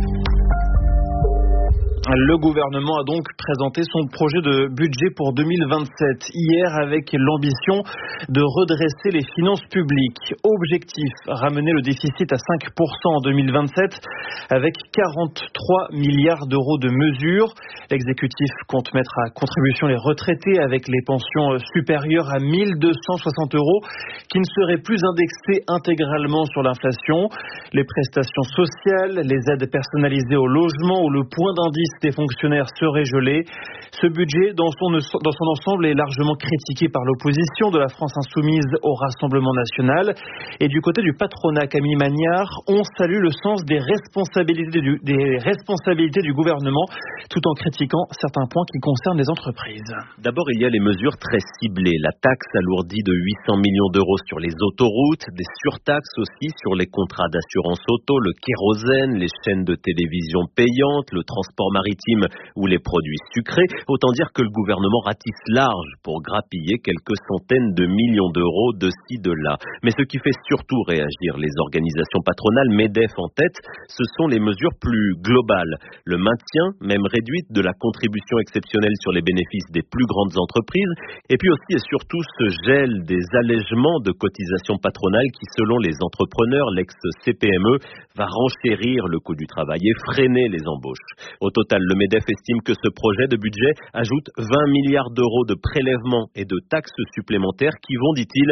Le gouvernement a donc présenté son projet de budget pour deux mille vingt-sept hier avec l'ambition de redresser les finances publiques. Objectif, ramener le déficit à cinq pour cent en deux mille vingt-sept avec quarante-trois milliards d'euros de mesures. L'exécutif compte mettre à contribution les retraités avec les pensions supérieures à mille deux cent soixante euros qui ne seraient plus indexées intégralement sur l'inflation. Les prestations sociales, les aides personnalisées au logement ou le point d'indice des fonctionnaires seraient gelés. Ce budget, dans son, dans son ensemble, est largement critiqué par l'opposition de la France insoumise au Rassemblement national. Et du côté du patronat, Camille Magnard, on salue le sens des responsabilités du, des responsabilités du gouvernement, tout en critiquant certains points qui concernent les entreprises. D'abord, il y a les mesures très ciblées. La taxe alourdie de huit cents millions d'euros sur les autoroutes, des surtaxes aussi sur les contrats d'assurance auto, le kérosène, les chaînes de télévision payantes, le transport maritime ou les produits sucrés. Autant dire que le gouvernement ratisse large pour grappiller quelques centaines de millions d'euros de ci, de là. Mais ce qui fait surtout réagir les organisations patronales, MEDEF en tête, ce sont les mesures plus globales. Le maintien, même réduite, de la contribution exceptionnelle sur les bénéfices des plus grandes entreprises, et puis aussi et surtout ce gel des allègements de cotisations patronales qui, selon les entrepreneurs, l'ex-C P M E, va renchérir le coût du travail et freiner les embauches. Au total, le MEDEF estime que ce projet de budget ajoute vingt milliards d'euros de prélèvements et de taxes supplémentaires qui vont, dit-il,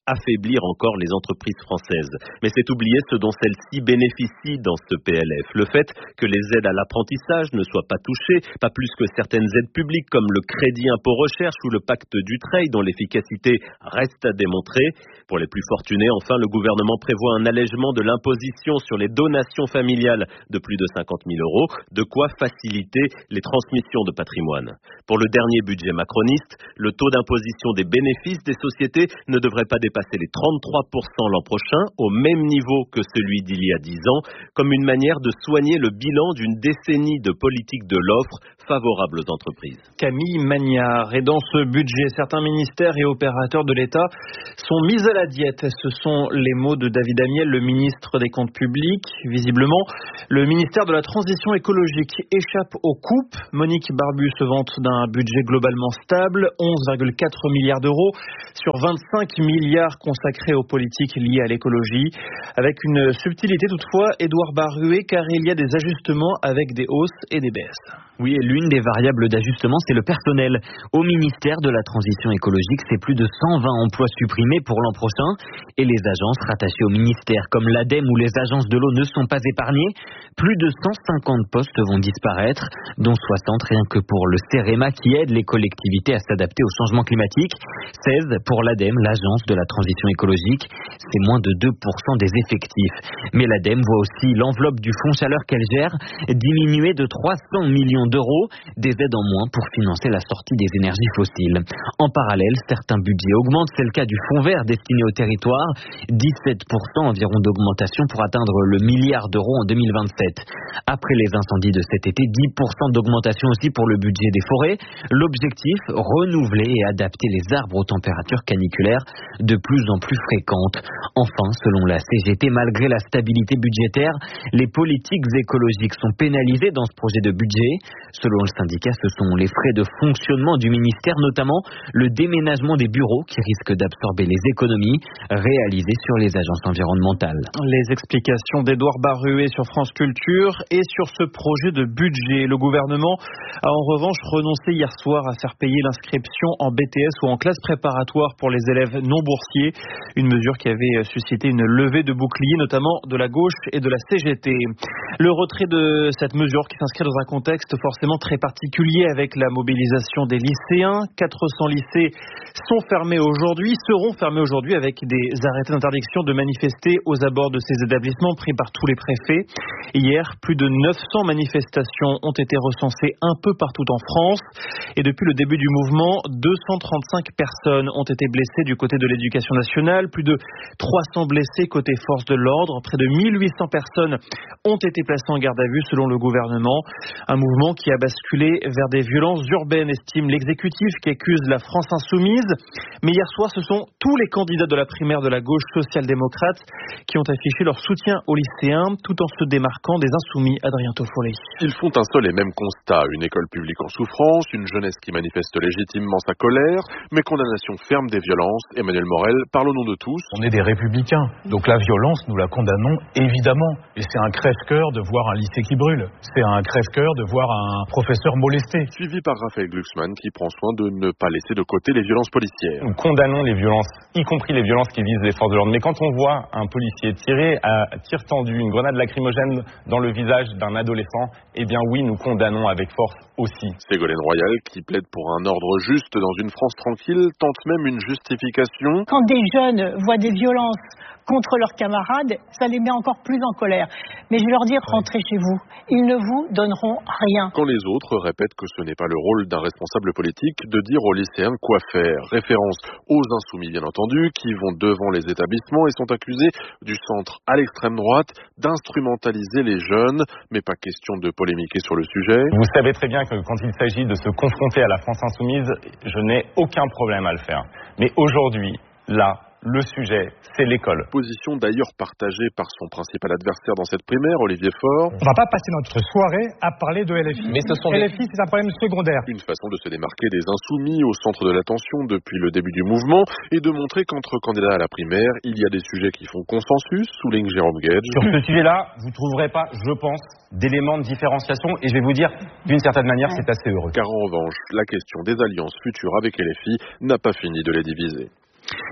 affaiblir encore les entreprises françaises. Mais c'est oublier ce dont celles-ci bénéficient dans ce P L F. Le fait que les aides à l'apprentissage ne soient pas touchées, pas plus que certaines aides publiques comme le crédit impôt recherche ou le pacte Dutreil dont l'efficacité reste à démontrer. Pour les plus fortunés, enfin, le gouvernement prévoit un allègement de l'imposition sur les donations familiales de plus de cinquante mille euros, de quoi faciliter les transmissions de patrimoine. Pour le dernier budget macroniste, le taux d'imposition des bénéfices des sociétés ne devrait pas dépasser les trente-trois pour cent l'an prochain, au même niveau que celui d'il y a dix ans, comme une manière de soigner le bilan d'une décennie de politique de l'offre favorable aux entreprises. Camille Magnard. Et dans ce budget, certains ministères et opérateurs de l'État sont mis à la diète. Ce sont les mots de David Amiel, le ministre des Comptes publics. Visiblement, le ministère de la Transition écologique échappe aux coupes. Monique Barbu se vante d'un budget globalement stable, onze virgule quatre milliards d'euros sur vingt-cinq milliards consacrés aux politiques liées à l'écologie. Avec une subtilité toutefois, Édouard Baruet, car il y a des ajustements avec des hausses et des baisses. Oui, et l'une des variables d'ajustement, c'est le personnel. Au ministère de la Transition écologique, c'est plus de cent vingt emplois supprimés pour l'an prochain. Et les agences rattachées au ministère, comme l'ADEME ou les agences de l'eau, ne sont pas épargnées. Plus de cent cinquante postes vont disparaître, dont soixante rien que pour le CEREMA qui aide les collectivités à s'adapter au changement climatique. seize pour l'ADEME, l'agence de la transition écologique. C'est moins de deux pour cent des effectifs. Mais l'ADEME voit aussi l'enveloppe du fonds chaleur qu'elle gère diminuer de trois cents millions d'euros, des aides en moins pour financer la sortie des énergies fossiles. En parallèle, certains budgets augmentent, c'est le cas du fonds vert destiné aux territoires, dix-sept pour cent environ d'augmentation pour atteindre le milliard d'euros en deux mille vingt-sept. Après les incendies de cet été, dix pour cent d'augmentation aussi pour le budget des forêts. L'objectif, renouveler et adapter les arbres aux températures caniculaires de plus en plus fréquentes. Enfin, selon la C G T, malgré la stabilité budgétaire, les politiques écologiques sont pénalisées dans ce projet de budget. Selon le syndicat, ce sont les frais de fonctionnement du ministère, notamment le déménagement des bureaux qui risquent d'absorber les économies réalisées sur les agences environnementales. Les explications d'Édouard Baruet sur France Culture et sur ce projet de budget. Le gouvernement a en revanche renoncé hier soir à faire payer l'inscription en B T S ou en classe préparatoire pour les élèves non boursiers. Une mesure qui avait suscité une levée de boucliers, notamment de la gauche et de la C G T. Le retrait de cette mesure qui s'inscrit dans un contexte forcément très particulier avec la mobilisation des lycéens. quatre cents lycées sont fermés aujourd'hui, seront fermés aujourd'hui avec des arrêtés d'interdiction de manifester aux abords de ces établissements pris par tous les préfets. Hier, plus de neuf cents manifestations ont été recensées un peu partout en France. Et depuis le début du mouvement, deux cent trente-cinq personnes ont été blessées du côté de l'éducation nationale, plus de trois cents blessés côté forces de l'ordre, près de mille huit cents personnes ont été placées en garde à vue selon le gouvernement. Un mouvement qui a basculé vers des violences urbaines, estime l'exécutif qui accuse la France insoumise. Mais hier soir, ce sont tous les candidats de la primaire de la gauche social-démocrate qui ont affiché leur soutien aux lycéens tout en se démarquant des insoumis. Adrien Toffolé. Ils font un seul et même constat, une école publique en souffrance, une jeunesse qui manifeste légitimement sa colère, mais condamnation ferme des violences. Emmanuel Morel parle au nom de tous. On est des républicains, donc la violence, nous la condamnons évidemment. Et c'est un crève-cœur de voir un lycée qui brûle. C'est un crève-cœur de voir un professeur molesté. Suivi par Raphaël Glucksmann qui prend soin de ne pas laisser de côté les violences policières. Nous condamnons les violences, y compris les violences qui visent les forces de l'ordre. Mais quand on voit un policier tirer à tir tendu une grenade lacrymogène dans le visage d'un adolescent, eh bien oui, nous condamnons avec force aussi. Ségolène Royal, qui plaide pour un ordre juste dans une France tranquille, tente même une justification. Quand des jeunes voient des violences contre leurs camarades, ça les met encore plus en colère. Mais je vais leur dire, rentrez chez vous. Ils ne vous donneront rien. Quand les autres répètent que ce n'est pas le rôle d'un responsable politique de dire aux lycéens quoi faire. Référence aux insoumis, bien entendu, qui vont devant les établissements et sont accusés du centre à l'extrême droite d'instrumentaliser les jeunes. Mais pas question de polémiquer sur le sujet. Vous savez très bien que quand il s'agit de se confronter à la France insoumise, je n'ai aucun problème à le faire. Mais aujourd'hui, là, le sujet, c'est l'école. Position d'ailleurs partagée par son principal adversaire dans cette primaire, Olivier Faure. On ne va pas passer notre soirée à parler de L F I. Mais ce sont L F I, c'est un problème secondaire. Une façon de se démarquer des insoumis au centre de l'attention depuis le début du mouvement et de montrer qu'entre candidats à la primaire, il y a des sujets qui font consensus, souligne Jérôme Gage. Sur ce sujet-là, vous ne trouverez pas, je pense, d'éléments de différenciation et je vais vous dire, d'une certaine manière, ouais. C'est assez heureux. Car en revanche, la question des alliances futures avec L F I n'a pas fini de les diviser.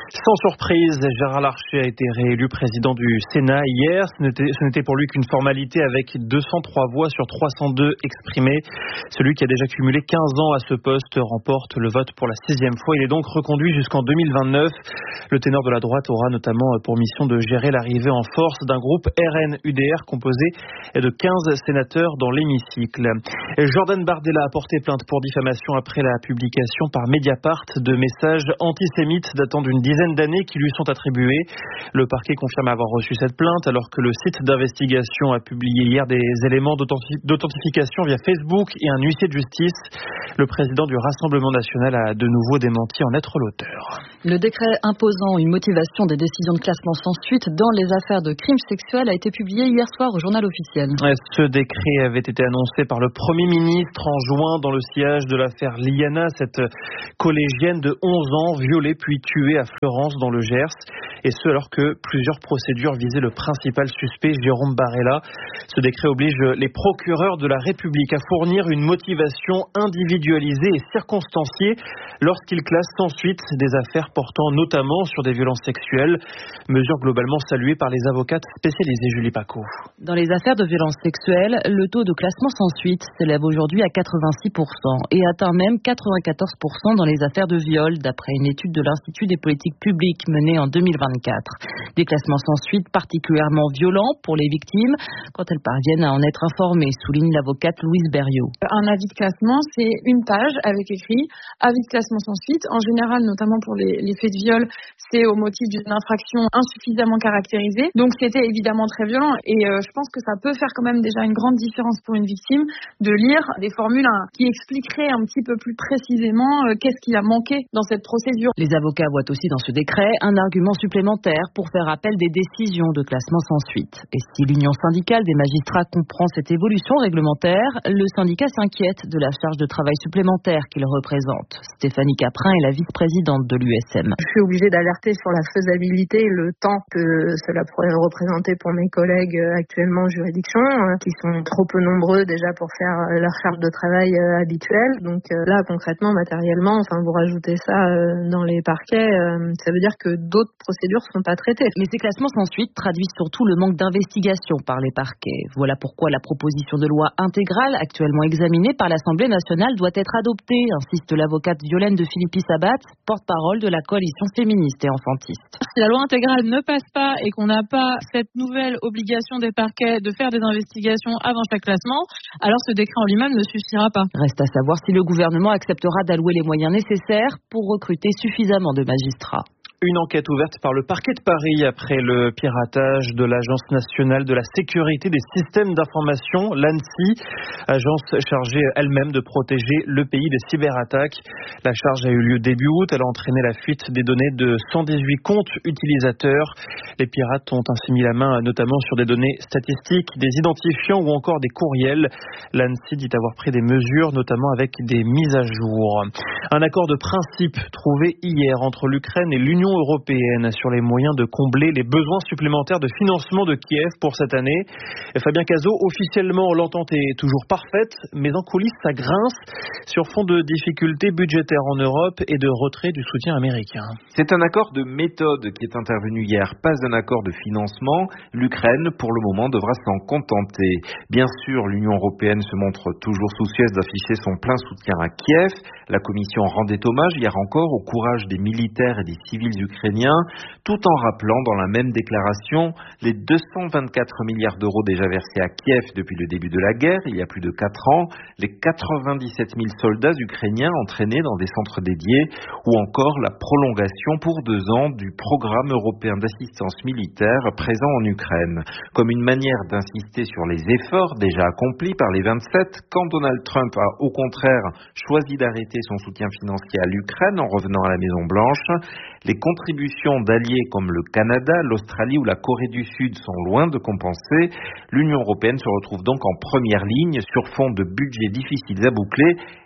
Sans surprise, Gérard Larcher a été réélu président du Sénat hier. Ce n'était, ce n'était pour lui qu'une formalité avec deux cent trois voix sur trois cent deux exprimées. Celui qui a déjà cumulé quinze ans à ce poste remporte le vote pour la sixième fois. Il est donc reconduit jusqu'en deux mille vingt-neuf. Le ténor de la droite aura notamment pour mission de gérer l'arrivée en force d'un groupe R N U D R composé de quinze sénateurs dans l'hémicycle. Jordan Bardella a porté plainte pour diffamation après la publication par Mediapart de messages antisémites datant d'une dizaine d'années qui lui sont attribués. Le parquet confirme avoir reçu cette plainte alors que le site d'investigation a publié hier des éléments d'authentif- d'authentification via Facebook et un huissier de justice. Le président du Rassemblement national a de nouveau démenti en être l'auteur. Le décret imposant une motivation des décisions de classement sans suite dans les affaires de crimes sexuels a été publié hier soir au journal officiel. Ce décret avait été annoncé par le Premier ministre en juin dans le sillage de l'affaire Liana, cette collégienne de onze ans violée puis tuée à Florence dans le Gers. Et ce alors que plusieurs procédures visaient le principal suspect, Jérôme Barella. Ce décret oblige les procureurs de la République à fournir une motivation individualisée et circonstanciée lorsqu'ils classent sans suite des affaires portant notamment sur des violences sexuelles. Mesure globalement saluée par les avocates spécialisées. Julie Paco. Dans les affaires de violences sexuelles, le taux de classement sans suite s'élève aujourd'hui à quatre-vingt-six pour cent et atteint même quatre-vingt-quatorze pour cent dans les affaires de viol, d'après une étude de l'Institut des politiques publiques menée en deux mille vingt-quatre. Des classements sans suite particulièrement violents pour les victimes quand elles parviennent à en être informées, souligne l'avocate Louise Berriot. Un avis de classement, c'est une page avec écrit avis de classement sans suite. En général, notamment pour les, les faits de viol, c'est au motif d'une infraction insuffisamment caractérisée. Donc c'était évidemment très violent et euh, je pense que ça peut faire quand même déjà une grande différence pour une victime de lire des formules hein, qui expliqueraient un petit peu plus précisément euh, qu'est-ce qui a manqué dans cette procédure. Les avocats voient aussi dans ce décret un argument supplémentaire pour faire appel des décisions de classement sans suite. Et si l'Union syndicale des magistrats comprend cette évolution réglementaire, le syndicat s'inquiète de la charge de travail supplémentaire qu'il représente. Stéphanie Caprin est la vice-présidente de l'U S M. Je suis obligée d'alerter sur la faisabilité, le temps que cela pourrait représenter pour mes collègues actuellement en juridiction, qui sont trop peu nombreux déjà pour faire leur charge de travail habituelle. Donc là, concrètement, matériellement, enfin, vous rajoutez ça dans les parquets, ça veut dire que d'autres procédures ne sont pas traitées. Mais ces classements sans suite traduisent surtout le manque d'investigation par les parquets. Voilà pourquoi la proposition de loi intégrale actuellement examinée par l'Assemblée nationale doit être adoptée, insiste l'avocate Violaine de Philippi-Sabat, porte-parole de la coalition féministe et enfantiste. Si la loi intégrale ne passe pas et qu'on n'a pas cette nouvelle obligation des parquets de faire des investigations avant chaque classement, alors ce décret en lui-même ne suffira pas. Reste à savoir si le gouvernement acceptera d'allouer les moyens nécessaires pour recruter suffisamment de magistrats. Une enquête ouverte par le parquet de Paris après le piratage de l'Agence nationale de la sécurité des systèmes d'information, l'ANSSI, agence chargée elle-même de protéger le pays des cyberattaques. La charge a eu lieu début août. Elle a entraîné la fuite des données de cent dix-huit comptes utilisateurs. Les pirates ont ainsi mis la main notamment sur des données statistiques, des identifiants ou encore des courriels. L'ANSSI dit avoir pris des mesures, notamment avec des mises à jour. Un accord de principe trouvé hier entre l'Ukraine et l'Union européenne sur les moyens de combler les besoins supplémentaires de financement de Kiev pour cette année. Fabien Cazot, officiellement l'entente est toujours parfaite, mais en coulisses ça grince sur fond de difficultés budgétaires en Europe et de retrait du soutien américain. C'est un accord de méthode qui est intervenu hier, pas un accord de financement. L'Ukraine, pour le moment, devra s'en contenter. Bien sûr, l'Union européenne se montre toujours soucieuse d'afficher son plein soutien à Kiev. La Commission rendait hommage hier encore au courage des militaires et des civils ukrainiens, tout en rappelant dans la même déclaration les deux cent vingt-quatre milliards d'euros déjà versés à Kiev depuis le début de la guerre, il y a plus de quatre ans, les quatre-vingt-dix-sept mille soldats ukrainiens entraînés dans des centres dédiés, ou encore la prolongation pour deux ans du programme européen d'assistance militaire présent en Ukraine. Comme une manière d'insister sur les efforts déjà accomplis par les vingt-sept, quand Donald Trump a au contraire choisi d'arrêter son soutien financier à l'Ukraine en revenant à la Maison-Blanche, les contributions d'alliés comme le Canada, l'Australie ou la Corée du Sud sont loin de compenser. L'Union européenne se retrouve donc en première ligne sur fond de budgets difficiles à boucler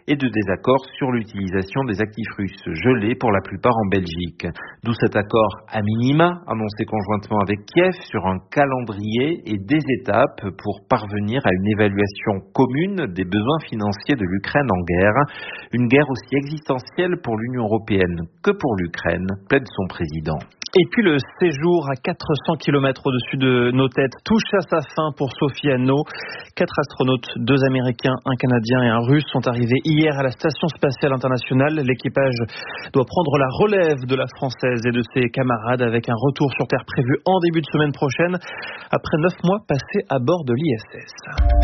et de désaccords sur l'utilisation des actifs russes gelés pour la plupart en Belgique. D'où cet accord à minima, annoncé conjointement avec Kiev sur un calendrier et des étapes pour parvenir à une évaluation commune des besoins financiers de l'Ukraine en guerre. Une guerre aussi existentielle pour l'Union européenne que pour l'Ukraine, plaide son président. Et puis le séjour à quatre cents kilomètres au-dessus de nos têtes touche à sa fin pour Sophie Anno. Quatre astronautes, deux Américains, un Canadien et un Russe sont arrivés hier à la Station spatiale internationale. L'équipage doit prendre la relève de la Française et de ses camarades avec un retour sur Terre prévu en début de semaine prochaine après neuf mois passés à bord de l'I S S.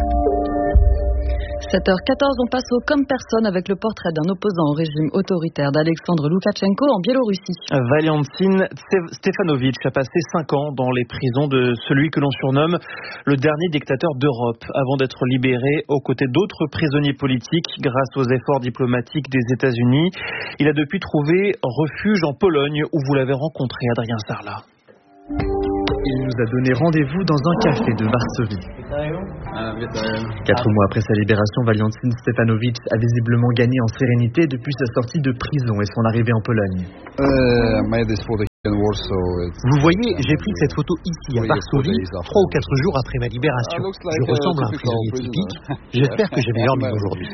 sept heures quatorze, on passe au Comme personne avec le portrait d'un opposant au régime autoritaire d'Alexandre Loukachenko en Biélorussie. Valiantin Stefanovic a passé cinq ans dans les prisons de celui que l'on surnomme le dernier dictateur d'Europe avant d'être libéré aux côtés d'autres prisonniers politiques grâce aux efforts diplomatiques des États-Unis. Il a depuis trouvé refuge en Pologne où vous l'avez rencontré, Adrien Sarlat. Il nous a donné rendez-vous dans un café de Varsovie. Quatre mois après sa libération, Valiantin Stefanovic a visiblement gagné en sérénité depuis sa sortie de prison et son arrivée en Pologne. Vous voyez, j'ai pris cette photo ici à Varsovie, trois ou quatre jours après ma libération. Je ressemble à un prisonnier typique. J'espère que j'ai meilleure mine aujourd'hui.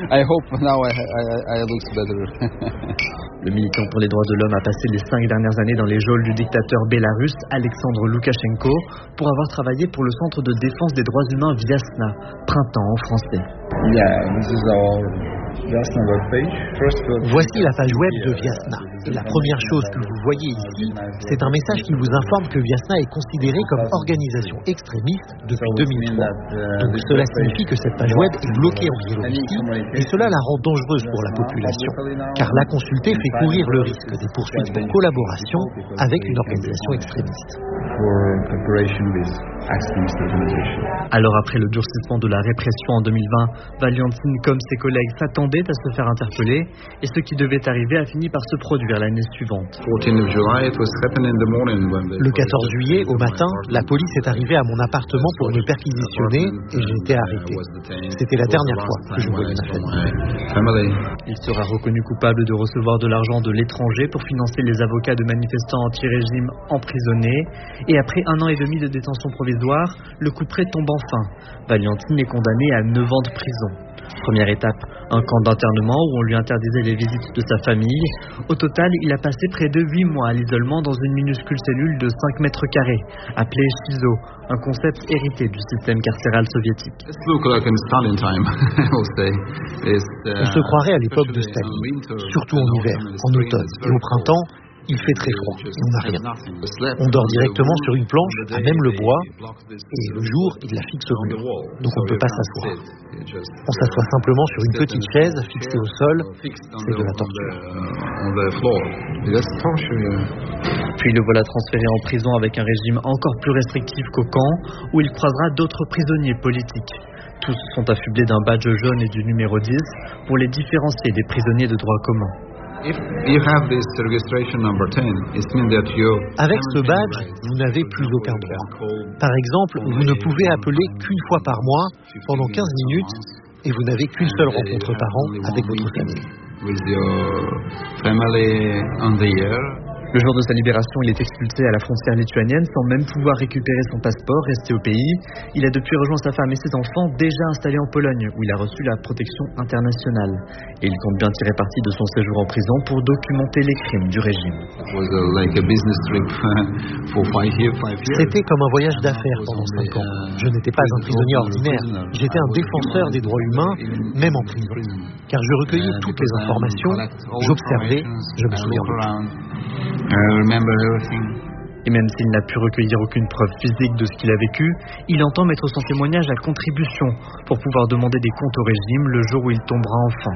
Le militant pour les droits de l'homme a passé les cinq dernières années dans les geôles du dictateur bélarusse Alexandre Loukachenko pour avoir travaillé pour le Centre de défense des droits humains Viasna, Printemps en français. Voici la page web de Viasna. Et la première chose que vous voyez ici, c'est un message qui vous informe que Viasna est considérée comme organisation extrémiste depuis deux mille trois. Donc cela signifie que cette page web est bloquée en Biélorussie et cela la rend dangereuse pour la population, car la consulter fait courir le risque des poursuites pour collaboration avec une organisation extrémiste. Alors après le durcissement de la répression en deux mille vingt, Valiantin comme ses collègues s'attendaient à se faire interpeller et ce qui devait arriver a fini par se produire l'année suivante. Le quatorze juillet, au matin, la police est arrivée à mon appartement pour me perquisitionner et j'ai été arrêté. C'était la dernière fois que je voyais ma famille. Il sera reconnu coupable de recevoir de l'argent de l'étranger pour financer les avocats de manifestants anti-régime emprisonnés. Et après un an et demi de détention provisoire, le couperet tombe enfin. Valiantin est condamné à neuf ans de prison. Première étape, un camp d'internement où on lui interdisait les visites de sa famille. Au total, il a passé près de huit mois à l'isolement dans une minuscule cellule de cinq mètres carrés, appelée Shizo, un concept hérité du système carcéral soviétique. On se croirait à l'époque de Staline, surtout en hiver, en automne et au printemps. Il fait très froid et on n'a rien. On dort directement sur une planche, à même le bois, et le jour, il la fixe au mur. Donc on ne peut pas s'asseoir. On s'assoit simplement sur une petite chaise fixée au sol. C'est de la torture. Puis le voilà transféré en prison avec un régime encore plus restrictif qu'au camp, où il croisera d'autres prisonniers politiques. Tous sont affublés d'un badge jaune et du numéro dix pour les différencier des prisonniers de droit commun. Avec ce badge, vous n'avez plus aucun droit. Par exemple, vous ne pouvez appeler qu'une fois par mois pendant quinze minutes et vous n'avez qu'une seule rencontre par an avec votre famille. Le jour de sa libération, il est expulsé à la frontière lituanienne sans même pouvoir récupérer son passeport, resté au pays. Il a depuis rejoint sa femme et ses enfants déjà installés en Pologne, où il a reçu la protection internationale. Et il compte bien tirer parti de son séjour en prison pour documenter les crimes du régime. C'était comme un voyage d'affaires pendant cinq ans. Je n'étais pas un prisonnier ordinaire. J'étais un défenseur des droits humains, même en prison. Car je recueillais toutes les informations, j'observais, je me souviens de tout. Et même s'il n'a pu recueillir aucune preuve physique de ce qu'il a vécu, il entend mettre son témoignage à contribution pour pouvoir demander des comptes au régime le jour où il tombera enfin.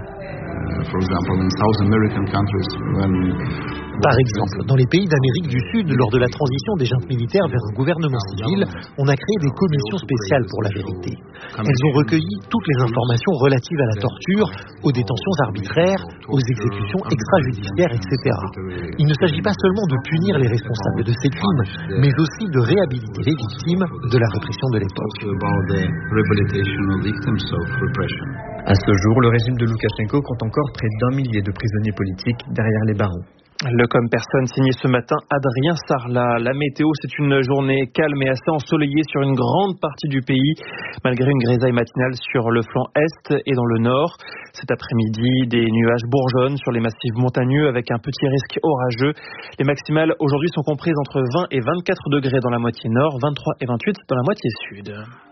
Par exemple, dans les pays d'Amérique du Sud, lors de la transition des juntes militaires vers un gouvernement civil, on a créé des commissions spéciales pour la vérité. Elles ont recueilli toutes les informations relatives à la torture, aux détentions arbitraires, aux exécutions extrajudiciaires, et cetera. Il ne s'agit pas seulement de punir les responsables de ces crimes, mais aussi de réhabiliter les victimes de la répression de l'époque. À ce jour, le régime de Loukachenko compte encore près d'un millier de prisonniers politiques derrière les barreaux. Le comme personne signé ce matin Adrien Sarlat. La météo, c'est une journée calme et assez ensoleillée sur une grande partie du pays, malgré une grisaille matinale sur le flanc est et dans le nord. Cet après-midi, des nuages bourgeonnent sur les massifs montagneux avec un petit risque orageux. Les maximales aujourd'hui sont comprises entre vingt et vingt-quatre degrés dans la moitié nord, vingt-trois et vingt-huit dans la moitié sud.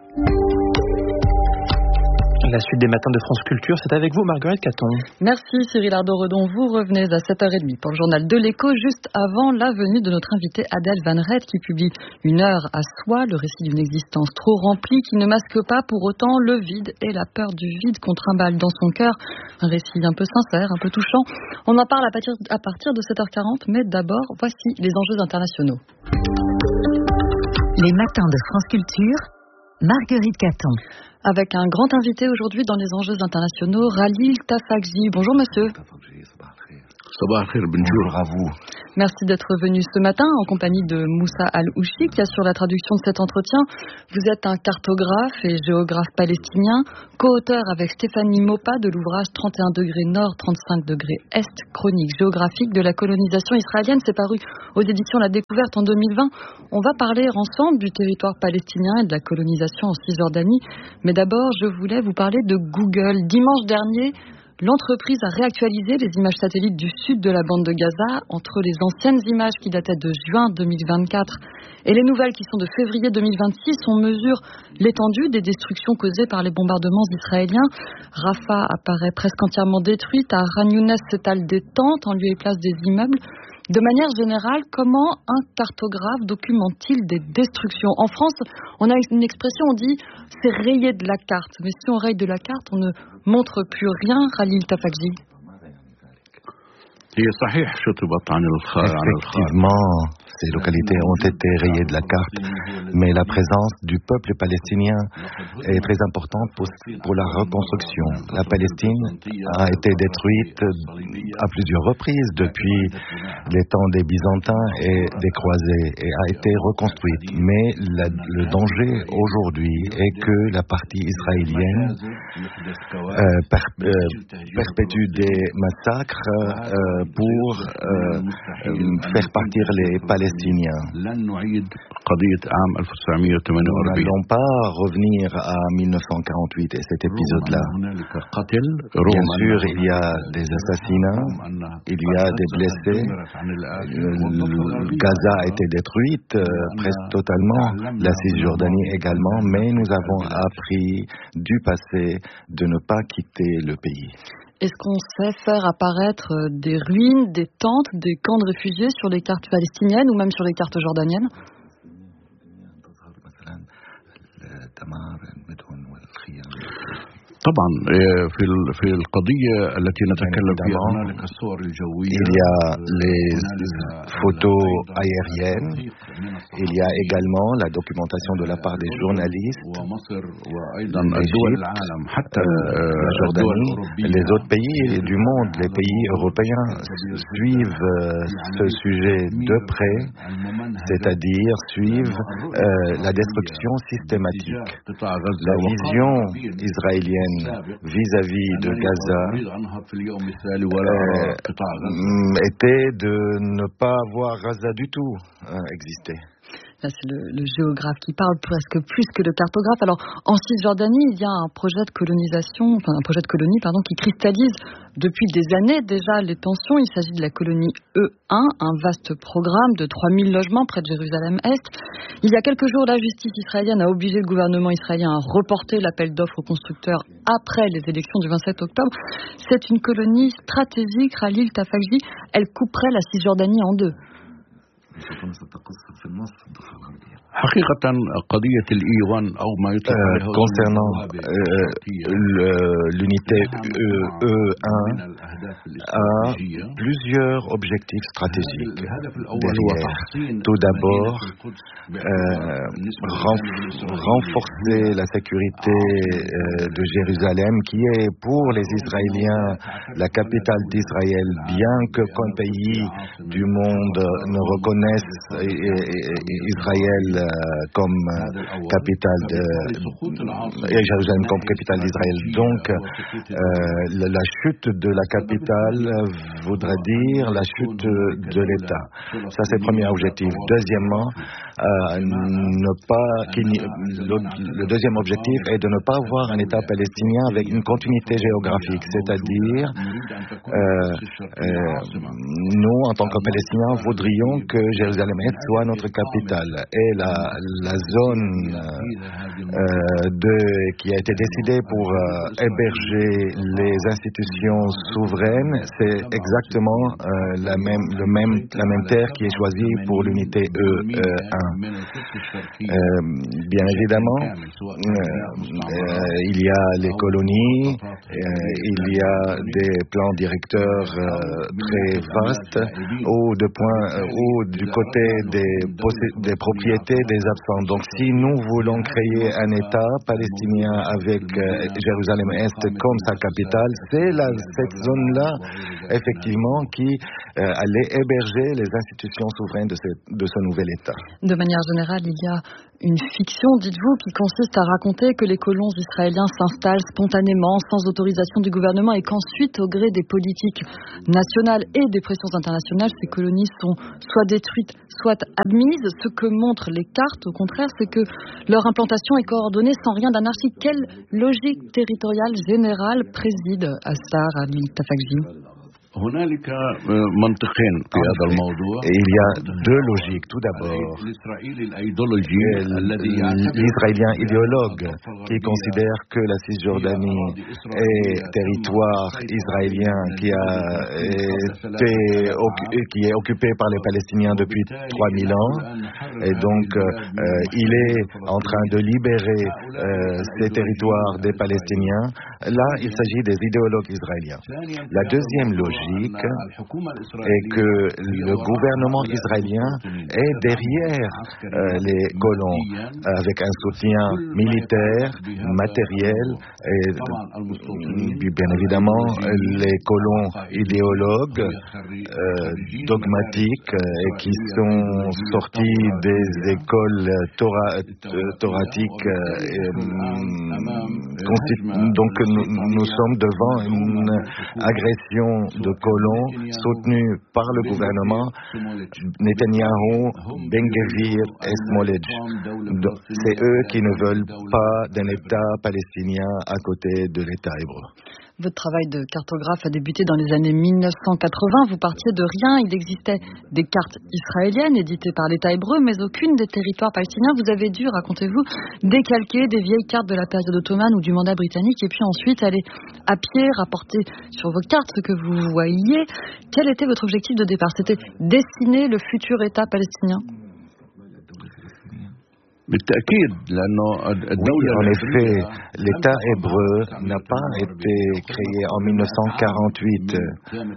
La suite des matins de France Culture, c'est avec vous, Marguerite Caton. Merci Cyril Ardo-Redon. Vous revenez à sept heures trente pour le journal de l'Écho, juste avant la venue de notre invitée Adèle Van Rett, qui publie Une heure à soi, le récit d'une existence trop remplie qui ne masque pas pour autant le vide et la peur du vide qu'on trimballe dans son cœur. Un récit un peu sincère, un peu touchant. On en parle à partir, à partir de sept heures quarante, mais d'abord, voici les enjeux internationaux. Les matins de France Culture, Marguerite Caton. Avec un grand invité aujourd'hui dans les enjeux internationaux, Khalil Tafakji. Bonjour monsieur. Bonjour à vous. Merci d'être venu ce matin en compagnie de Moussa Al-Houchi qui assure la traduction de cet entretien. Vous êtes un cartographe et géographe palestinien, co-auteur avec Stéphanie Mopa de l'ouvrage trente et un degrés nord, trente-cinq degrés est, chronique géographique de la colonisation israélienne. C'est paru aux éditions La Découverte en deux mille vingt. On va parler ensemble du territoire palestinien et de la colonisation en Cisjordanie. Mais d'abord, je voulais vous parler de Google. Dimanche dernier, l'entreprise a réactualisé les images satellites du sud de la bande de Gaza entre les anciennes images qui dataient de juin deux mille vingt-quatre et les nouvelles qui sont de février deux mille vingt-six. On mesure l'étendue des destructions causées par les bombardements israéliens. Rafah apparaît presque entièrement détruite. À Khan Younes s'étalent des tentes en lieu et place des immeubles. De manière générale, comment un cartographe documente-t-il des destructions ? En France, on a une expression, on dit « c'est rayé de la carte ». Mais si on raye de la carte, on ne montre plus rien, Khalil Tafakji. Effectivement, ces localités ont été rayées de la carte, mais la présence du peuple palestinien est très importante pour, pour la reconstruction. La Palestine a été détruite à plusieurs reprises depuis les temps des Byzantins et des croisés et a été reconstruite. Mais la, le danger aujourd'hui est que la partie israélienne euh, per, euh, perpétue des massacres euh, pour euh, faire partir les Palestiniens. Nous n'allons pas revenir à mille neuf cent quarante-huit et cet épisode-là. Bien sûr, il y a des assassinats, il y a des blessés. Gaza a été détruite euh, presque totalement, la Cisjordanie également, mais nous avons appris du passé de ne pas quitter le pays. Est-ce qu'on sait faire apparaître des ruines, des tentes, des camps de réfugiés sur les cartes palestiniennes ou même sur les cartes jordaniennes ? Il y a les photos aériennes, il y a également la documentation de la part des journalistes, l'Égypte, euh, la Jordanie, les autres pays du monde, les pays européens suivent euh, ce sujet de près, c'est-à-dire suivent euh, la destruction systématique. La vision israélienne vis-à-vis de Gaza euh, était de ne pas voir Gaza du tout euh, exister. Là, c'est le, le géographe qui parle presque plus que le cartographe. Alors, en Cisjordanie, il y a un projet de colonisation, enfin un projet de colonie, pardon, qui cristallise depuis des années déjà les tensions. Il s'agit de la colonie E un, un vaste programme de trois mille logements près de Jérusalem-Est. Il y a quelques jours, la justice israélienne a obligé le gouvernement israélien à reporter l'appel d'offres aux constructeurs après les élections du vingt-sept octobre. C'est une colonie stratégique, Khalil Tafakji. Elle couperait la Cisjordanie en deux. Euh, concernant euh, l'unité E un a plusieurs objectifs stratégiques derrière. Tout d'abord, euh, renforcer la sécurité euh, de Jérusalem, qui est pour les Israéliens la capitale d'Israël, bien que qu'un pays du monde ne reconnaisse reconnaissent Israël comme capitale de et Jérusalem comme capitale d'Israël. Donc, euh, la chute de la capitale voudrait dire la chute de l'État. Ça, c'est le premier objectif. Deuxièmement, euh, ne pas, le, le deuxième objectif est de ne pas avoir un État palestinien avec une continuité géographique, c'est-à-dire euh, euh, nous, en tant que Palestiniens, voudrions que Jérusalem-Est soit notre capitale. Et la, la zone euh, de, qui a été décidée pour euh, héberger les institutions souveraines, c'est exactement euh, la, même, le même, la même terre qui est choisie pour l'unité E un. Euh, bien évidemment, euh, euh, il y a les colonies, euh, il y a des plans directeurs euh, très vastes, ou, de point, euh, ou du côté des, des propriétés des absents. Donc, si nous voulons créer un État palestinien avec euh, Jérusalem-Est comme sa capitale, c'est la, cette zone-là, effectivement, qui euh, allait héberger les institutions souveraines de ce, de ce nouvel État. De manière générale, il y a une fiction, dites-vous, qui consiste à raconter que les colons israéliens s'installent spontanément, sans autorisation du gouvernement, et qu'ensuite, au gré des politiques nationales et des pressions internationales, ces colonies sont soit détruites, soit admises. Ce que montrent les cartes, au contraire, c'est que leur implantation est coordonnée sans rien d'anarchique. Quelle logique territoriale générale préside à ça, Ali Tafakji? Il y a deux logiques. Tout d'abord, l'Israélien idéologue qui considère que la Cisjordanie est territoire israélien qui, a été, qui est occupé par les Palestiniens depuis trois mille ans. Et donc, euh, il est en train de libérer euh, ces territoires des Palestiniens. Là, il s'agit des idéologues israéliens. La deuxième logique est que le gouvernement israélien est derrière euh, les colons, avec un soutien militaire, matériel, et bien évidemment les colons idéologues, euh, dogmatiques, et qui sont sortis des écoles tora, toratiques. Et, donc nous, nous sommes devant une agression de colons soutenus par le gouvernement Netanyahou, Ben-Gvir et Smotrich. C'est eux qui ne veulent pas d'un État palestinien à côté de l'État hébreu. Votre travail de cartographe a débuté dans les années mille neuf cent quatre-vingts. Vous partiez de rien. Il existait des cartes israéliennes éditées par l'État hébreu, mais aucune des territoires palestiniens. Vous avez dû, racontez-vous, décalquer des vieilles cartes de la période ottomane ou du mandat britannique et puis ensuite aller à pied, rapporter sur vos cartes ce que vous voyiez. Quel était votre objectif de départ? C'était dessiner le futur État palestinien? Oui, en effet, l'État hébreu n'a pas été créé en mille neuf cent quarante-huit, euh,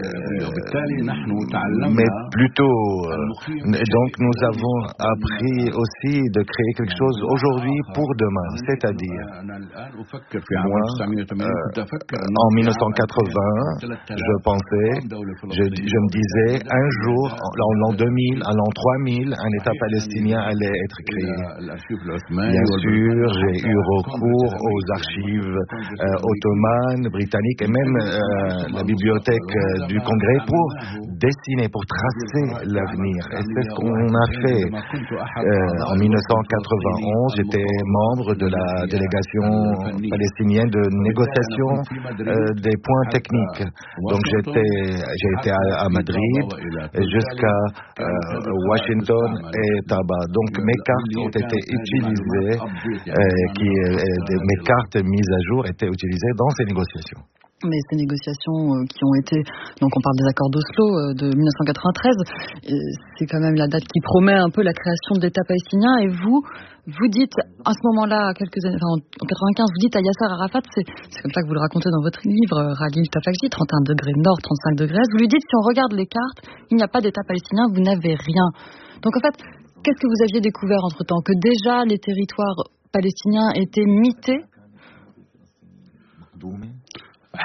mais plutôt, euh, donc nous avons appris aussi de créer quelque chose aujourd'hui pour demain, c'est-à-dire, moi, euh, en mille neuf cent quatre-vingts, je pensais, je, je me disais, un jour, en l'an deux mille, en l'an trois mille, un État palestinien allait être créé. Bien sûr, j'ai eu recours aux archives euh, ottomanes, britanniques et même euh, la bibliothèque euh, du Congrès pour dessiner, pour tracer l'avenir. Et c'est ce qu'on a fait. Euh, en mille neuf cent quatre-vingt-onze, j'étais membre de la délégation palestinienne de négociation euh, des points techniques. Donc j'étais, j'ai été à, à Madrid jusqu'à euh, Washington et Tabar. Donc mes cartes ont été utilisées, euh, qui, euh, des, mes cartes mises à jour étaient utilisées dans ces négociations. Mais ces négociations euh, qui ont été, donc on parle des accords d'Oslo euh, de mille neuf cent quatre-vingt-treize, euh, c'est quand même la date qui promet un peu la création de l'État palestinien. Et vous, vous dites à ce moment-là, quelques années, enfin, en quatre-vingt-quinze, vous dites à Yasser Arafat, c'est, c'est comme ça que vous le racontez dans votre livre, Ragil Tafakji, trente et un degrés nord, trente-cinq degrés est, vous lui dites si on regarde les cartes, il n'y a pas d'État palestinien, vous n'avez rien. Donc en fait, qu'est-ce que vous aviez découvert entre-temps? Que déjà les territoires palestiniens étaient mités?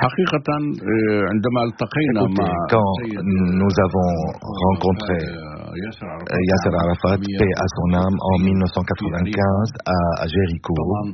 Écoutez, quand nous avons rencontré Yasser Arafat, paix à son âme, en mille neuf cent quatre-vingt-quinze à, à Jéricho.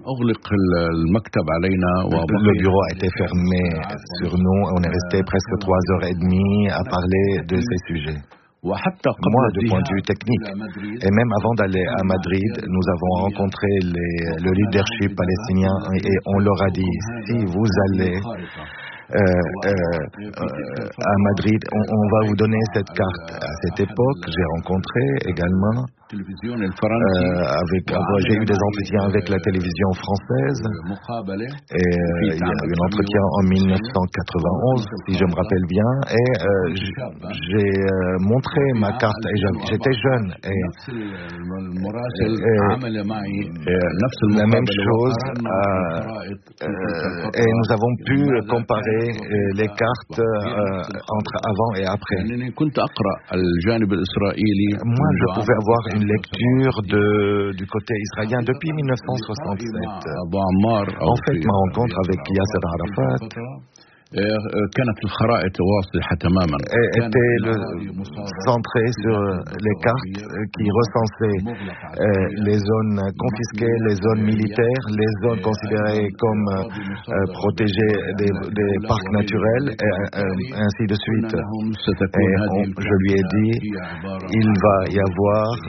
Le bureau a été fermé sur nous. On est resté presque trois heures et demie à parler de ces sujets. Moi, du point de vue technique, et même avant d'aller à Madrid, nous avons rencontré les, le leadership palestinien et on leur a dit, si vous allez euh, euh, euh, à Madrid, on, on va vous donner cette carte. À cette époque, j'ai rencontré également Euh, avec, j'ai eu des entretiens avec la télévision française et euh, il y a eu un entretien en mille neuf cent quatre-vingt-onze, si je me rappelle bien, et euh, j'ai euh, montré ma carte et j'étais jeune et, et, et la même chose euh, euh, et nous avons pu comparer les cartes euh, entre avant et après. Moi, je pouvais avoir une lecture de, du côté israélien depuis mille neuf cent soixante-sept. En fait, ma rencontre avec Yasser Arafat était le, centrée sur les cartes qui recensaient euh, les zones confisquées, les zones militaires, les zones considérées comme euh, protégées des, des parcs naturels, et euh, ainsi de suite. Et on, je lui ai dit, il va y avoir